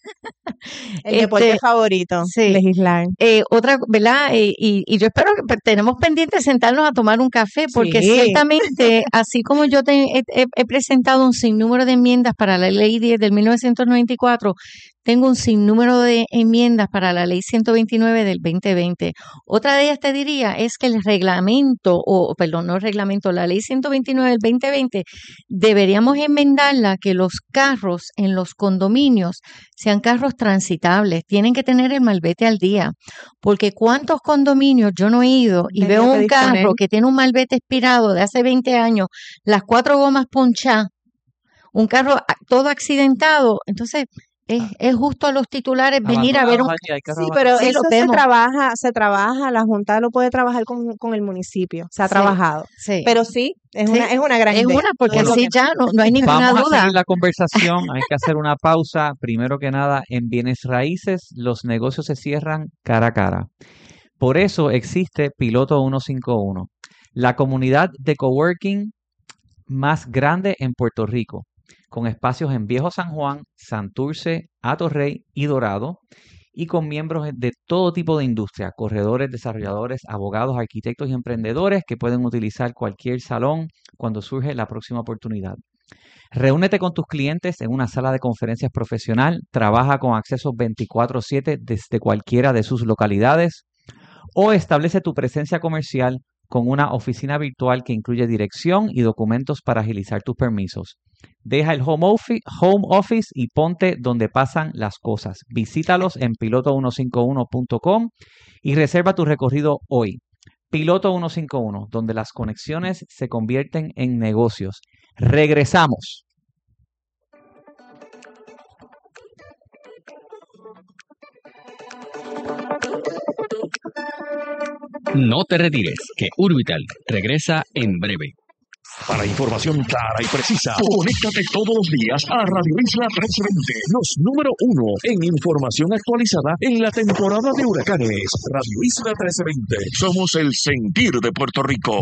[SPEAKER 5] El deporte favorito,
[SPEAKER 4] sí.
[SPEAKER 5] legislar.
[SPEAKER 4] Otra, ¿verdad? Y yo espero que tenemos pendiente sentarnos a tomar un café, porque
[SPEAKER 5] Sí.
[SPEAKER 4] ciertamente, así como yo he presentado un sinnúmero de enmiendas para la Ley 10 del 1994, tengo un sinnúmero de enmiendas para la Ley 129 del 2020. Otra de ellas te diría es que el reglamento, no el reglamento, la Ley 129 del 2020, deberíamos enmendarla que los carros en los condominios sean carros transitables, tienen que tener el malvete al día, porque cuántos condominios yo no he ido y
[SPEAKER 5] Tenía
[SPEAKER 4] veo
[SPEAKER 5] que
[SPEAKER 4] un carro
[SPEAKER 5] disponer.
[SPEAKER 4] que tiene un malvete expirado de hace 20 años, las 4 gomas ponchadas, un carro todo accidentado, entonces es justo a los titulares venir a ver un...
[SPEAKER 5] Sí, pero
[SPEAKER 4] Sí,
[SPEAKER 5] eso
[SPEAKER 4] lo vemos.
[SPEAKER 5] se trabaja, la Junta lo puede trabajar con el municipio, se ha
[SPEAKER 4] Sí.
[SPEAKER 5] trabajado.
[SPEAKER 4] Sí.
[SPEAKER 5] Pero sí, es
[SPEAKER 4] Sí,
[SPEAKER 5] una gran
[SPEAKER 4] es
[SPEAKER 5] idea.
[SPEAKER 4] una, porque
[SPEAKER 5] Todo lo
[SPEAKER 4] así
[SPEAKER 5] que-
[SPEAKER 4] ya no hay ninguna
[SPEAKER 3] Vamos a
[SPEAKER 4] duda.
[SPEAKER 3] seguir la conversación, hay que hacer una pausa. Primero que nada, en bienes raíces los negocios se cierran cara a cara. Por eso existe Piloto 151, la comunidad de coworking más grande en Puerto Rico, con espacios en Viejo San Juan, Santurce, Atorrey y Dorado, y con miembros de todo tipo de industria, corredores, desarrolladores, abogados, arquitectos y emprendedores que pueden utilizar cualquier salón cuando surge la próxima oportunidad. Reúnete con tus clientes en una sala de conferencias profesional, trabaja con acceso 24/7 desde cualquiera de sus localidades o establece tu presencia comercial con una oficina virtual que incluye dirección y documentos para agilizar tus permisos. Deja el home office y ponte donde pasan las cosas. Visítalos en piloto151.com y reserva tu recorrido hoy. Piloto 151, donde las conexiones se convierten en negocios. Regresamos.
[SPEAKER 2] No te retires, que Urbital regresa en breve.
[SPEAKER 1] Para información clara y precisa, conéctate todos los días a Radio Isla 1320, los número 1 en información actualizada en la temporada de huracanes. Radio Isla 1320, somos el sentir de Puerto Rico.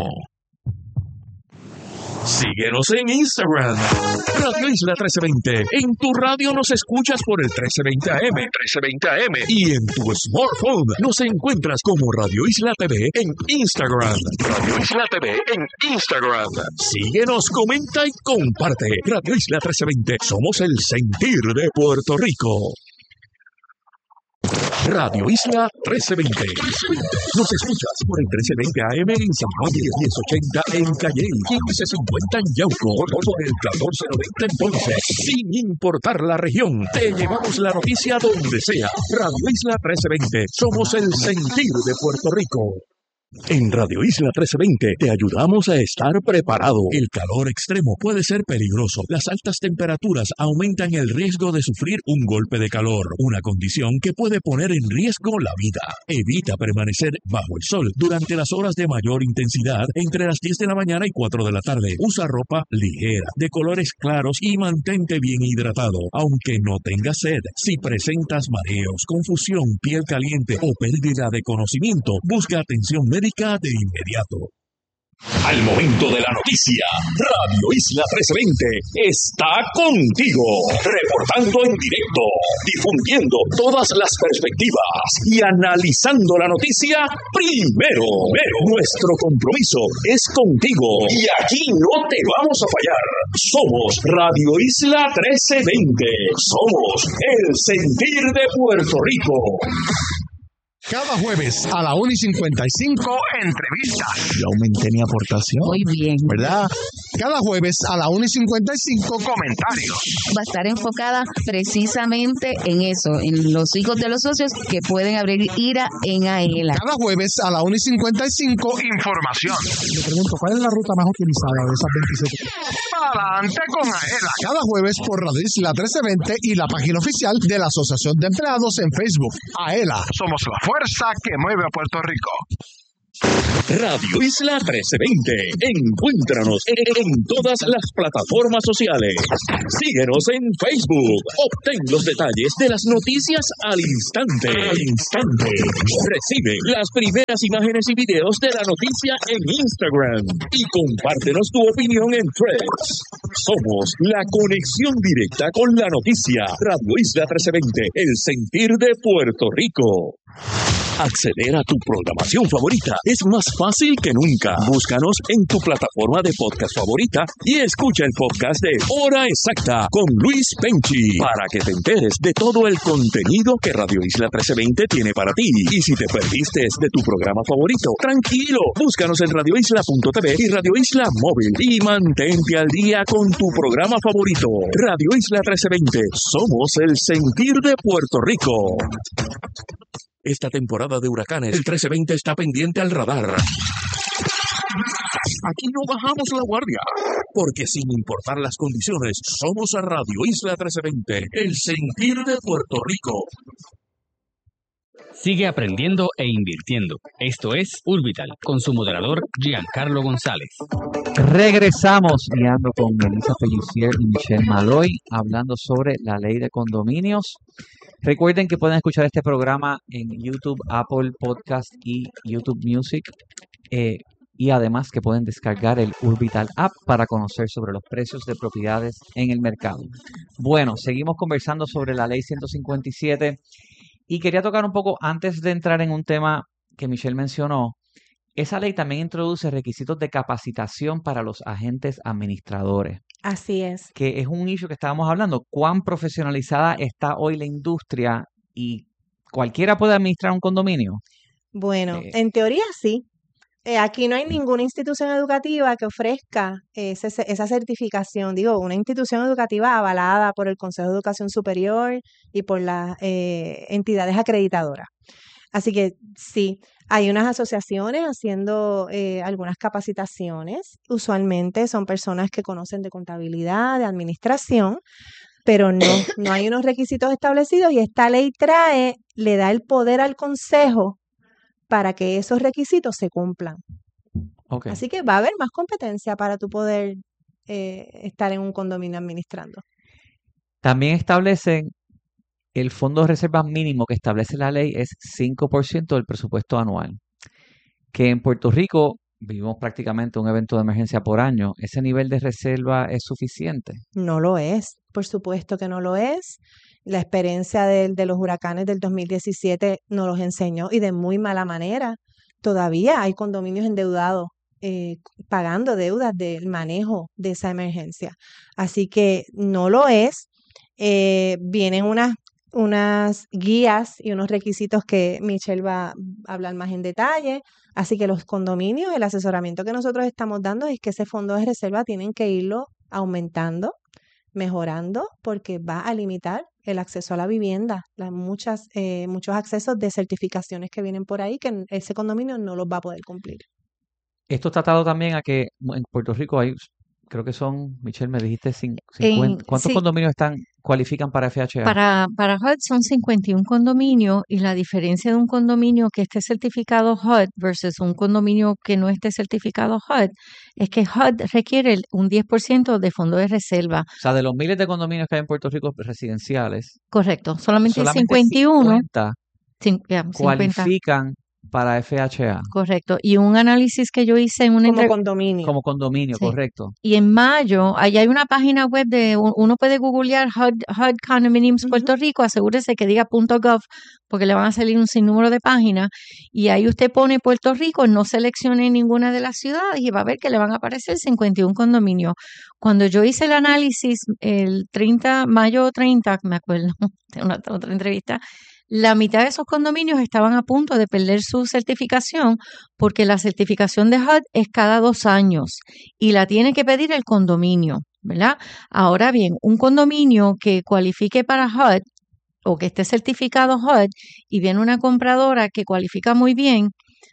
[SPEAKER 1] Síguenos en Instagram, Radio Isla 1320. En tu radio nos escuchas por el 1320 AM, y en tu smartphone nos encuentras como Radio Isla TV en Instagram. Radio Isla TV en Instagram. Síguenos, comenta y comparte. Radio Isla 1320, somos el sentir de Puerto Rico. Radio Isla 1320. Nos escuchas por el 1320 AM en San Juan, 1080 en Calle, 1550 en Yauco, por el 1490 en Ponce. Sin importar la región, te llevamos la noticia donde sea. Radio Isla 1320, somos el sentir de Puerto Rico. En Radio Isla 1320 te ayudamos a estar preparado. El calor extremo puede ser peligroso. Las altas temperaturas aumentan el riesgo de sufrir un golpe de calor, una condición que puede poner en riesgo la vida. Evita permanecer bajo el sol durante las horas de mayor intensidad entre las 10 de la mañana y 4 de la tarde. Usa ropa ligera, de colores claros y mantente bien hidratado, aunque no tengas sed. Si presentas mareos, confusión, piel caliente o pérdida de conocimiento, busca atención médica de inmediato. Al momento de la noticia, Radio Isla 1320 está contigo, reportando en directo, difundiendo todas las perspectivas y analizando la noticia primero. Nuestro compromiso es contigo y aquí no te vamos a fallar. Somos Radio Isla 1320, somos el sentir de Puerto Rico. Cada jueves a la 1:55, entrevistas. Yo aumenté mi aportación.
[SPEAKER 6] Muy bien.
[SPEAKER 1] ¿Verdad? Cada jueves a la 1:55, comentarios.
[SPEAKER 6] Va a estar enfocada precisamente en eso, en los hijos de los socios que pueden abrir IRA en AELA.
[SPEAKER 1] Cada jueves a la 1:55, información. Le pregunto, ¿cuál es la ruta más utilizada de esas 27? Adelante con AELA. Cada jueves por Radio Isla 1320 y la página oficial de la Asociación de Empleados en Facebook. AELA, somos la fuerza que mueve a Puerto Rico.
[SPEAKER 7] Radio Isla 1320. Encuéntranos en todas las plataformas sociales. Síguenos en Facebook. Obtén los detalles de las noticias al instante. Recibe las primeras imágenes y videos de la noticia en Instagram. Y compártenos tu opinión en Threads. Somos la conexión directa con la noticia. Radio Isla 1320. El sentir de Puerto Rico. Acceder a tu programación favorita es más fácil que nunca. Búscanos en tu plataforma de podcast favorita y escucha el podcast de Hora Exacta con Luis Penchi para que te enteres de todo el contenido que Radio Isla 1320 tiene para ti. Y si te perdiste de tu programa favorito, tranquilo, búscanos en radioisla.tv y Radio Isla Móvil y mantente al día con tu programa favorito. Radio Isla 1320, somos el sentir de Puerto Rico. Esta temporada de huracanes, el 1320 está pendiente al radar. Aquí no bajamos la guardia, porque sin importar las condiciones, somos a Radio Isla 1320, el sentir de Puerto Rico.
[SPEAKER 2] Sigue aprendiendo e invirtiendo. Esto es Urbital, con su moderador Giancarlo González.
[SPEAKER 3] Regresamos guiando con Melissa Pellicier y Michelle Maloy, hablando sobre la ley de condominios. Recuerden que pueden escuchar este programa en YouTube, Apple Podcast y YouTube Music. Y además que pueden descargar el Urbital App para conocer sobre los precios de propiedades en el mercado. Bueno, seguimos conversando sobre la ley 157 y quería tocar un poco, antes de entrar en un tema que Michelle mencionó, esa ley también introduce requisitos de capacitación para los agentes administradores.
[SPEAKER 5] Así es.
[SPEAKER 3] Que es un issue que estábamos hablando. ¿Cuán profesionalizada está hoy la industria y cualquiera puede administrar un condominio?
[SPEAKER 5] Bueno, en teoría sí. Aquí no hay ninguna institución educativa que ofrezca esa certificación. Digo, una institución educativa avalada por el Consejo de Educación Superior y por las entidades acreditadoras. Así que sí, hay unas asociaciones haciendo algunas capacitaciones. Usualmente son personas que conocen de contabilidad, de administración, pero no hay unos requisitos establecidos y esta ley le da el poder al consejo para que esos requisitos se cumplan.
[SPEAKER 3] Okay.
[SPEAKER 5] Así que va a haber más competencia para tú poder estar en un condominio administrando.
[SPEAKER 3] También establecen el fondo de reserva mínimo que establece la ley es 5% del presupuesto anual. Que en Puerto Rico vivimos prácticamente un evento de emergencia por año. ¿Ese nivel de reserva es suficiente?
[SPEAKER 5] No lo es, por supuesto que no lo es. La experiencia de los huracanes del 2017 nos los enseñó y de muy mala manera. Todavía hay condominios endeudados pagando deudas del manejo de esa emergencia. Así que no lo es. Vienen unas guías y unos requisitos que Michelle va a hablar más en detalle. Así que los condominios, el asesoramiento que nosotros estamos dando es que ese fondo de reserva tienen que irlo aumentando, mejorando, porque va a limitar el acceso a la vivienda, muchos accesos de certificaciones que vienen por ahí que ese condominio no los va a poder cumplir.
[SPEAKER 3] Esto está atado también a que en Puerto Rico hay, creo que son, Michelle, me dijiste 50. ¿Cuántos condominios cualifican para FHA?
[SPEAKER 4] Para HUD son 51 condominios y la diferencia de un condominio que esté certificado HUD versus un condominio que no esté certificado HUD es que HUD requiere un 10% de fondo de reserva.
[SPEAKER 3] O sea, de los miles de condominios que hay en Puerto Rico residenciales.
[SPEAKER 4] Correcto, solamente 51
[SPEAKER 3] 50 cualifican para FHA.
[SPEAKER 4] Correcto. Y un análisis que yo hice en
[SPEAKER 5] como condominio.
[SPEAKER 3] Como condominio, sí. Correcto.
[SPEAKER 4] Y en mayo, allá hay una página web uno puede googlear HUD Condominiums Puerto Rico, asegúrese que diga .gov, porque le van a salir un sinnúmero de páginas, y ahí usted pone Puerto Rico, no seleccione ninguna de las ciudades y va a ver que le van a aparecer 51 condominios. Cuando yo hice el análisis, el mayo 30, me acuerdo, de otra entrevista, La mitad de esos condominios estaban a punto de perder su certificación porque la certificación de HUD es cada 2 años y la tiene que pedir el condominio, ¿verdad? Ahora bien, un condominio que cualifique para HUD o que esté certificado HUD y viene una compradora que cualifica muy bien,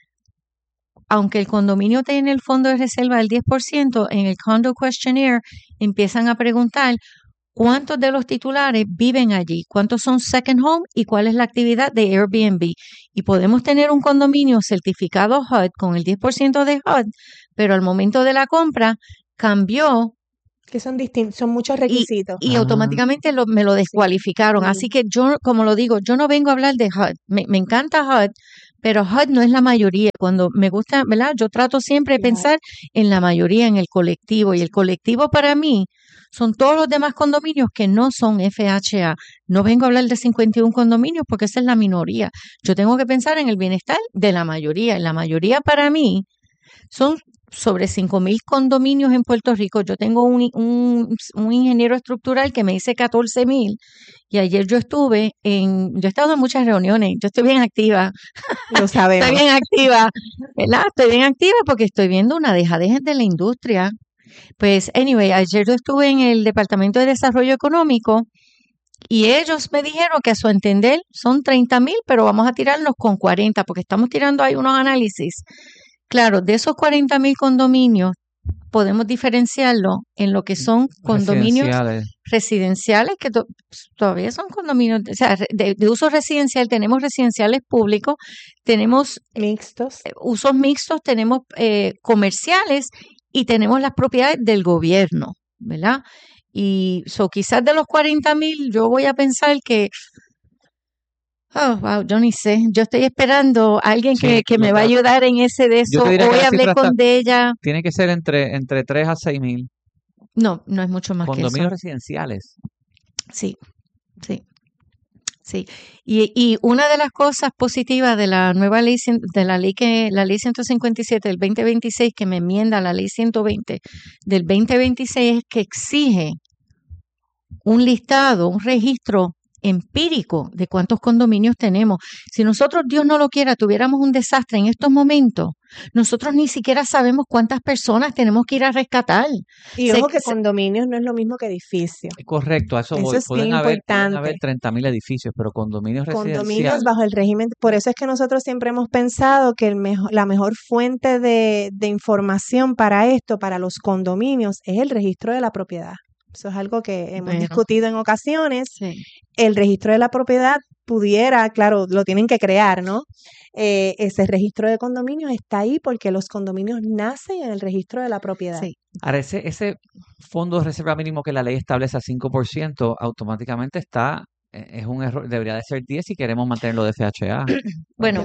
[SPEAKER 4] aunque el condominio tiene el fondo de reserva del 10%, en el Condo Questionnaire empiezan a preguntar cuántos de los titulares viven allí, cuántos son second home y cuál es la actividad de Airbnb. Y podemos tener un condominio certificado HUD con el 10% de HUD, pero al momento de la compra cambió.
[SPEAKER 5] Que son distintos, son muchos requisitos.
[SPEAKER 4] Y automáticamente me lo descualificaron.
[SPEAKER 5] Sí.
[SPEAKER 4] Así que yo, como lo digo, yo no vengo a hablar de HUD. Me encanta HUD, pero HUD no es la mayoría. Cuando me gusta, ¿verdad? Yo trato siempre de pensar en la mayoría, en el colectivo. Y el colectivo para mí son todos los demás condominios que no son FHA. No vengo a hablar de 51 condominios porque esa es la minoría. Yo tengo que pensar en el bienestar de la mayoría. Y la mayoría para mí son sobre 5,000 condominios en Puerto Rico. Yo tengo un ingeniero estructural que me dice 14,000 y ayer yo he estado en muchas reuniones, yo estoy bien activa.
[SPEAKER 5] Lo sabemos.
[SPEAKER 4] Estoy bien activa, ¿verdad? Estoy bien activa porque estoy viendo una dejadez de la industria. Pues, anyway, ayer yo estuve en el Departamento de Desarrollo Económico y ellos me dijeron que a su entender son 30,000, pero vamos a tirarnos con 40 porque estamos tirando ahí unos análisis. Claro, de esos 40,000 condominios, podemos diferenciarlo en lo que son condominios residenciales que todavía son condominios, o sea, de uso residencial. Tenemos residenciales públicos, tenemos
[SPEAKER 5] mixtos,
[SPEAKER 4] usos mixtos, tenemos comerciales y tenemos las propiedades del gobierno, ¿verdad? Y quizás de los 40,000, yo voy a pensar que oh, wow, yo ni sé. Yo estoy esperando a alguien que me va a ayudar en ese de eso. Hoy hablé con ella.
[SPEAKER 3] Tiene que ser entre 3 a 6,000.
[SPEAKER 4] No es mucho más que eso.
[SPEAKER 3] Condominios residenciales.
[SPEAKER 4] Sí. Y una de las cosas positivas de la nueva ley, la ley 157 del 2026, que me enmienda la ley 120 del 2026, es que exige un listado, un registro empírico de cuántos condominios tenemos. Si nosotros, Dios no lo quiera, tuviéramos un desastre en estos momentos, nosotros ni siquiera sabemos cuántas personas tenemos que ir a rescatar.
[SPEAKER 5] Y ojo que condominios no es lo mismo que edificios.
[SPEAKER 3] Correcto, eso voy. Pueden haber 30,000 edificios, pero condominios residenciales.
[SPEAKER 5] Condominios bajo el régimen. Por eso es que nosotros siempre hemos pensado que la mejor fuente de información para esto, para los condominios, es el registro de la propiedad. Eso es algo que hemos discutido en ocasiones.
[SPEAKER 4] Sí.
[SPEAKER 5] El registro de la propiedad pudiera, claro, lo tienen que crear, ¿no? Ese registro de condominios está ahí porque los condominios nacen en el registro de la propiedad.
[SPEAKER 4] Sí.
[SPEAKER 3] Ahora, ese fondo de reserva mínimo que la ley establece a 5%, automáticamente es un error, debería de ser 10 si queremos mantenerlo de FHA.
[SPEAKER 4] Bueno,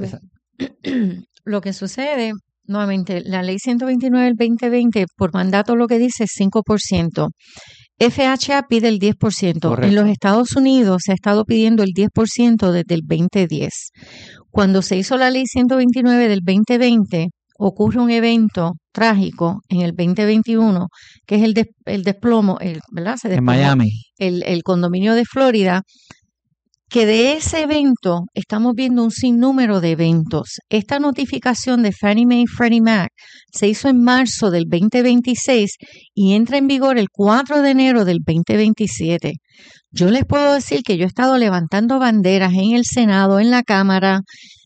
[SPEAKER 4] lo que sucede, nuevamente, la ley 129 del 2020, por mandato lo que dice es 5%. FHA pide el 10%.
[SPEAKER 3] Correcto.
[SPEAKER 4] En los Estados Unidos se ha estado pidiendo el 10% desde el 2010. Cuando se hizo la ley 129 del 2020, ocurre un evento trágico en el 2021, que es el desplomo, ¿verdad? Se desplomó
[SPEAKER 3] en Miami.
[SPEAKER 4] El condominio de Florida, que de ese evento estamos viendo un sinnúmero de eventos. Esta notificación de Fannie Mae y Freddie Mac se hizo en marzo del 2026 y entra en vigor el 4 de enero del 2027. Yo les puedo decir que yo he estado levantando banderas en el Senado, en la Cámara,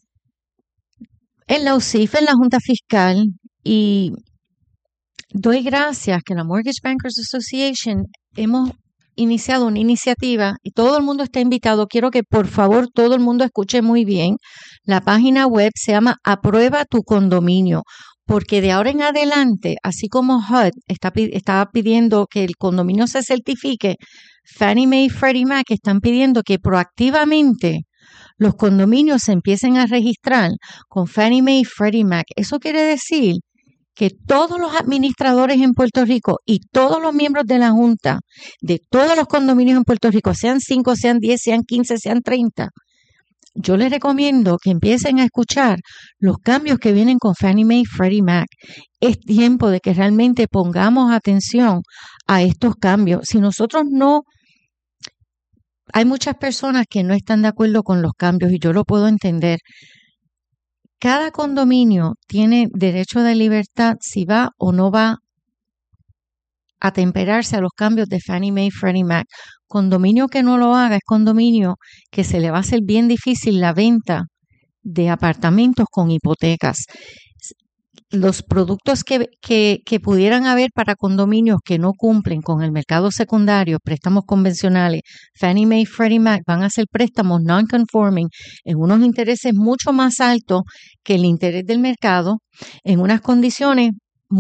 [SPEAKER 4] en la UCIF, en la Junta Fiscal, y doy gracias que la Mortgage Bankers Association hemos iniciado una iniciativa y todo el mundo está invitado. Quiero que por favor todo el mundo escuche muy bien. La página web se llama Aprueba tu Condominio, porque de ahora en adelante, así como HUD está pidiendo que el condominio se certifique, Fannie Mae y Freddie Mac están pidiendo que proactivamente los condominios se empiecen a registrar con Fannie Mae y Freddie Mac. Eso quiere decir que todos los administradores en Puerto Rico y todos los miembros de la Junta de todos los condominios en Puerto Rico, sean 5, sean 10, sean 15, sean 30, yo les recomiendo que empiecen a escuchar los cambios que vienen con Fannie Mae y Freddie Mac. Es tiempo de que realmente pongamos atención a estos cambios. Si nosotros no hay muchas personas que no están de acuerdo con los cambios y yo lo puedo entender. Cada condominio tiene derecho de libertad si va o no va a atemperarse a los cambios de Fannie Mae y Freddie Mac. Condominio que no lo haga es condominio que se le va a hacer bien difícil la venta de apartamentos con hipotecas. Los productos que pudieran haber para condominios que no cumplen con el mercado secundario, préstamos convencionales, Fannie Mae y Freddie Mac van a ser préstamos non-conforming en unos intereses mucho más altos que el interés del mercado, en unas condiciones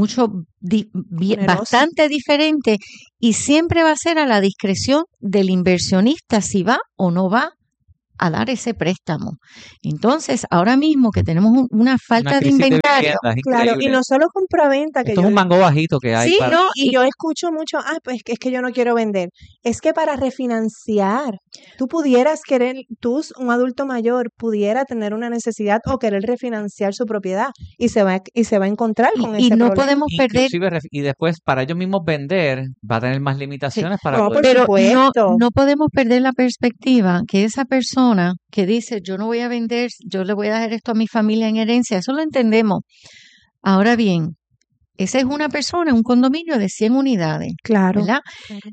[SPEAKER 4] bastante diferentes, y siempre va a ser a la discreción del inversionista si va o no va a dar ese préstamo. Entonces, ahora mismo que tenemos una falta de inventario.
[SPEAKER 5] Claro, y no solo compraventa.
[SPEAKER 3] Esto es un mango bajito que hay.
[SPEAKER 5] Sí, no, y yo escucho mucho, pues es que yo no quiero vender. Es que para refinanciar, tú pudieras querer, un adulto mayor, pudiera tener una necesidad o querer refinanciar su propiedad y se va a encontrar con ese
[SPEAKER 4] no
[SPEAKER 5] problema.
[SPEAKER 4] Podemos perder.
[SPEAKER 3] Y después, para ellos mismos vender, va a tener más limitaciones para
[SPEAKER 5] No,
[SPEAKER 3] poder.
[SPEAKER 5] por supuesto.
[SPEAKER 4] No podemos perder la perspectiva que esa persona que dice, yo no voy a vender, yo le voy a dejar esto a mi familia en herencia, eso lo entendemos. Ahora bien, esa es una persona, un condominio de 100 unidades.
[SPEAKER 5] Claro.
[SPEAKER 4] ¿Verdad?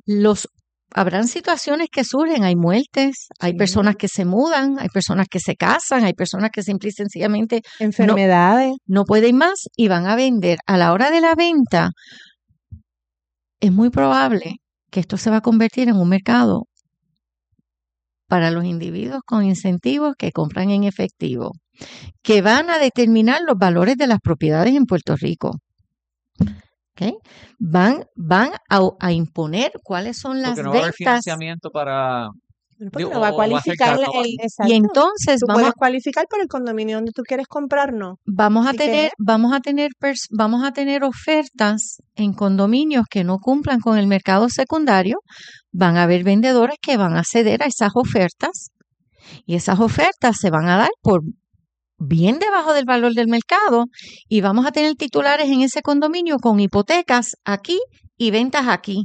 [SPEAKER 4] Habrán situaciones que surgen, hay muertes, hay personas que se mudan, hay personas que se casan, hay personas que simple y sencillamente
[SPEAKER 5] enfermedades,
[SPEAKER 4] no pueden más y van a vender. A la hora de la venta, es muy probable que esto se va a convertir en un mercado para los individuos con incentivos que compran en efectivo, que van a determinar los valores de las propiedades en Puerto Rico. ¿Okay? Van a imponer cuáles son las
[SPEAKER 3] ventas. Porque no va a haber
[SPEAKER 4] ventas.
[SPEAKER 3] Financiamiento para.
[SPEAKER 5] Porque no va a cualificar
[SPEAKER 4] y entonces
[SPEAKER 5] puedes cualificar por el condominio donde tú quieres comprar, ¿no?
[SPEAKER 4] Vamos a tener ofertas en condominios que no cumplan con el mercado secundario. Van a haber vendedores que van a ceder a esas ofertas y esas ofertas se van a dar por bien debajo del valor del mercado y vamos a tener titulares en ese condominio con hipotecas aquí y ventas aquí.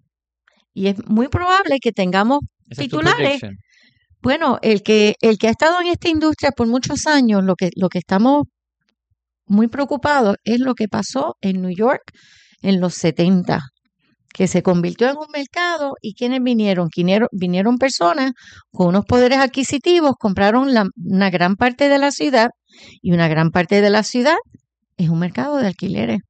[SPEAKER 4] Y es muy probable que tengamos titulares. Bueno, el que ha estado en esta industria por muchos años, lo que estamos muy preocupados es lo que pasó en New York en los 70, que se convirtió en un mercado y ¿quiénes vinieron? Vinieron personas con unos poderes adquisitivos, compraron una gran parte de la ciudad y una gran parte de la ciudad es un mercado de alquileres.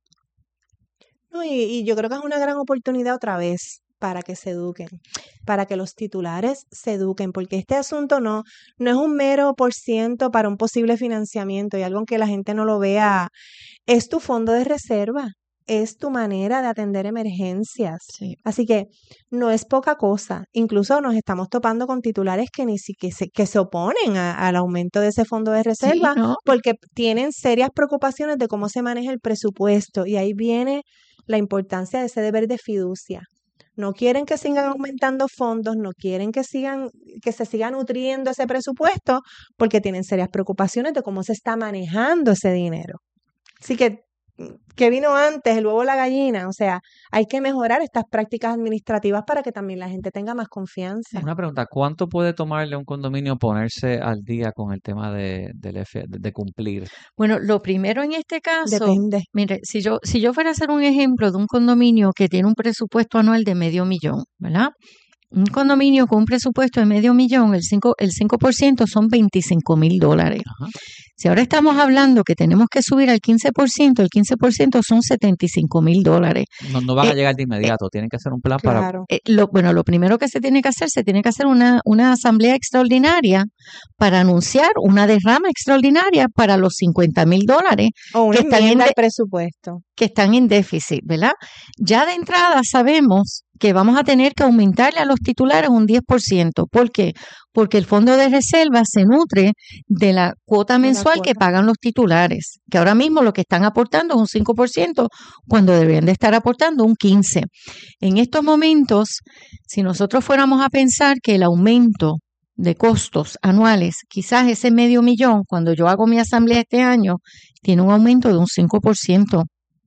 [SPEAKER 5] No, y yo creo que es una gran oportunidad otra vez para que se eduquen, para que los titulares se eduquen, porque este asunto no es un mero % para un posible financiamiento y algo que la gente no lo vea, es tu fondo de reserva, es tu manera de atender emergencias.
[SPEAKER 4] Sí.
[SPEAKER 5] Así que no es poca cosa. Incluso nos estamos topando con titulares que ni siquiera que se oponen al aumento de ese fondo de reserva,
[SPEAKER 4] Sí, ¿no?
[SPEAKER 5] porque tienen serias preocupaciones de cómo se maneja el presupuesto y ahí viene la importancia de ese deber de fiducia. No quieren que sigan aumentando fondos, no quieren que se siga nutriendo ese presupuesto porque tienen serias preocupaciones de cómo se está manejando ese dinero. Así que vino antes, el huevo o la gallina, o sea, hay que mejorar estas prácticas administrativas para que también la gente tenga más confianza.
[SPEAKER 3] Una pregunta, ¿cuánto puede tomarle a un condominio ponerse al día con el tema de cumplir?
[SPEAKER 4] Bueno, lo primero en este caso,
[SPEAKER 5] Depende.
[SPEAKER 4] mire, si yo fuera a hacer un ejemplo de un condominio que tiene un presupuesto anual de $500,000, ¿verdad? Un condominio con un presupuesto de $500,000, el 5% son $25,000.
[SPEAKER 3] Ajá.
[SPEAKER 4] Si ahora estamos hablando que tenemos que subir al 15%, el 15% son $75,000.
[SPEAKER 3] No van a llegar de inmediato, tienen que hacer un plan para.
[SPEAKER 5] Claro.
[SPEAKER 4] Lo primero que se tiene que hacer una asamblea extraordinaria para anunciar una derrama extraordinaria para los $50,000
[SPEAKER 5] O una
[SPEAKER 4] que están
[SPEAKER 5] enmienda al presupuesto.
[SPEAKER 4] que están en déficit, ¿verdad? Ya de entrada sabemos que vamos a tener que aumentarle a los titulares un 10%. ¿Por qué? Porque el fondo de reserva se nutre de la cuota mensual que pagan los titulares, que ahora mismo lo que están aportando es un 5% cuando deberían de estar aportando un 15%. En estos momentos, si nosotros fuéramos a pensar que el aumento de costos anuales, quizás ese $500,000, cuando yo hago mi asamblea este año, tiene un aumento de un 5%.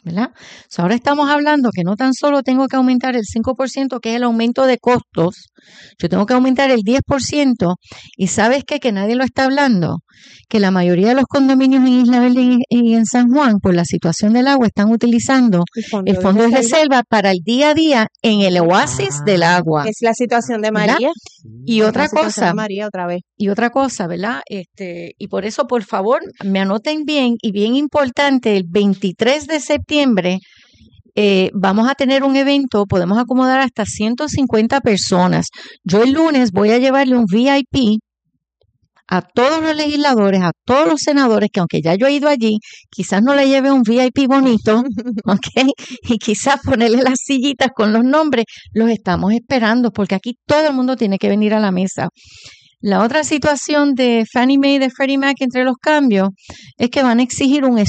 [SPEAKER 4] ¿verdad? Ahora estamos hablando que no tan solo tengo que aumentar el 5%, que es el aumento de costos, yo tengo que aumentar el 10%, y ¿sabes qué? Que nadie lo está hablando, que la mayoría de los condominios en Isla Verde y en San Juan, por la situación del agua, están utilizando el fondo de reserva para el día a día en el oasis del agua.
[SPEAKER 5] Es la situación de María.
[SPEAKER 4] ¿Verdad? Y otra cosa,
[SPEAKER 5] María otra vez.
[SPEAKER 4] y otra cosa, ¿verdad? Y por eso, por favor, me anoten bien, y bien importante, el 23 de septiembre vamos a tener un evento, podemos acomodar hasta 150 personas. Yo el lunes voy a llevarle un VIP a todos los legisladores, a todos los senadores, que aunque ya yo he ido allí, quizás no le lleve un VIP bonito, ¿ok? Y quizás ponerle las sillitas con los nombres, los estamos esperando, porque aquí todo el mundo tiene que venir a la mesa. La otra situación de Fannie Mae y de Freddie Mac entre los cambios es que van a exigir un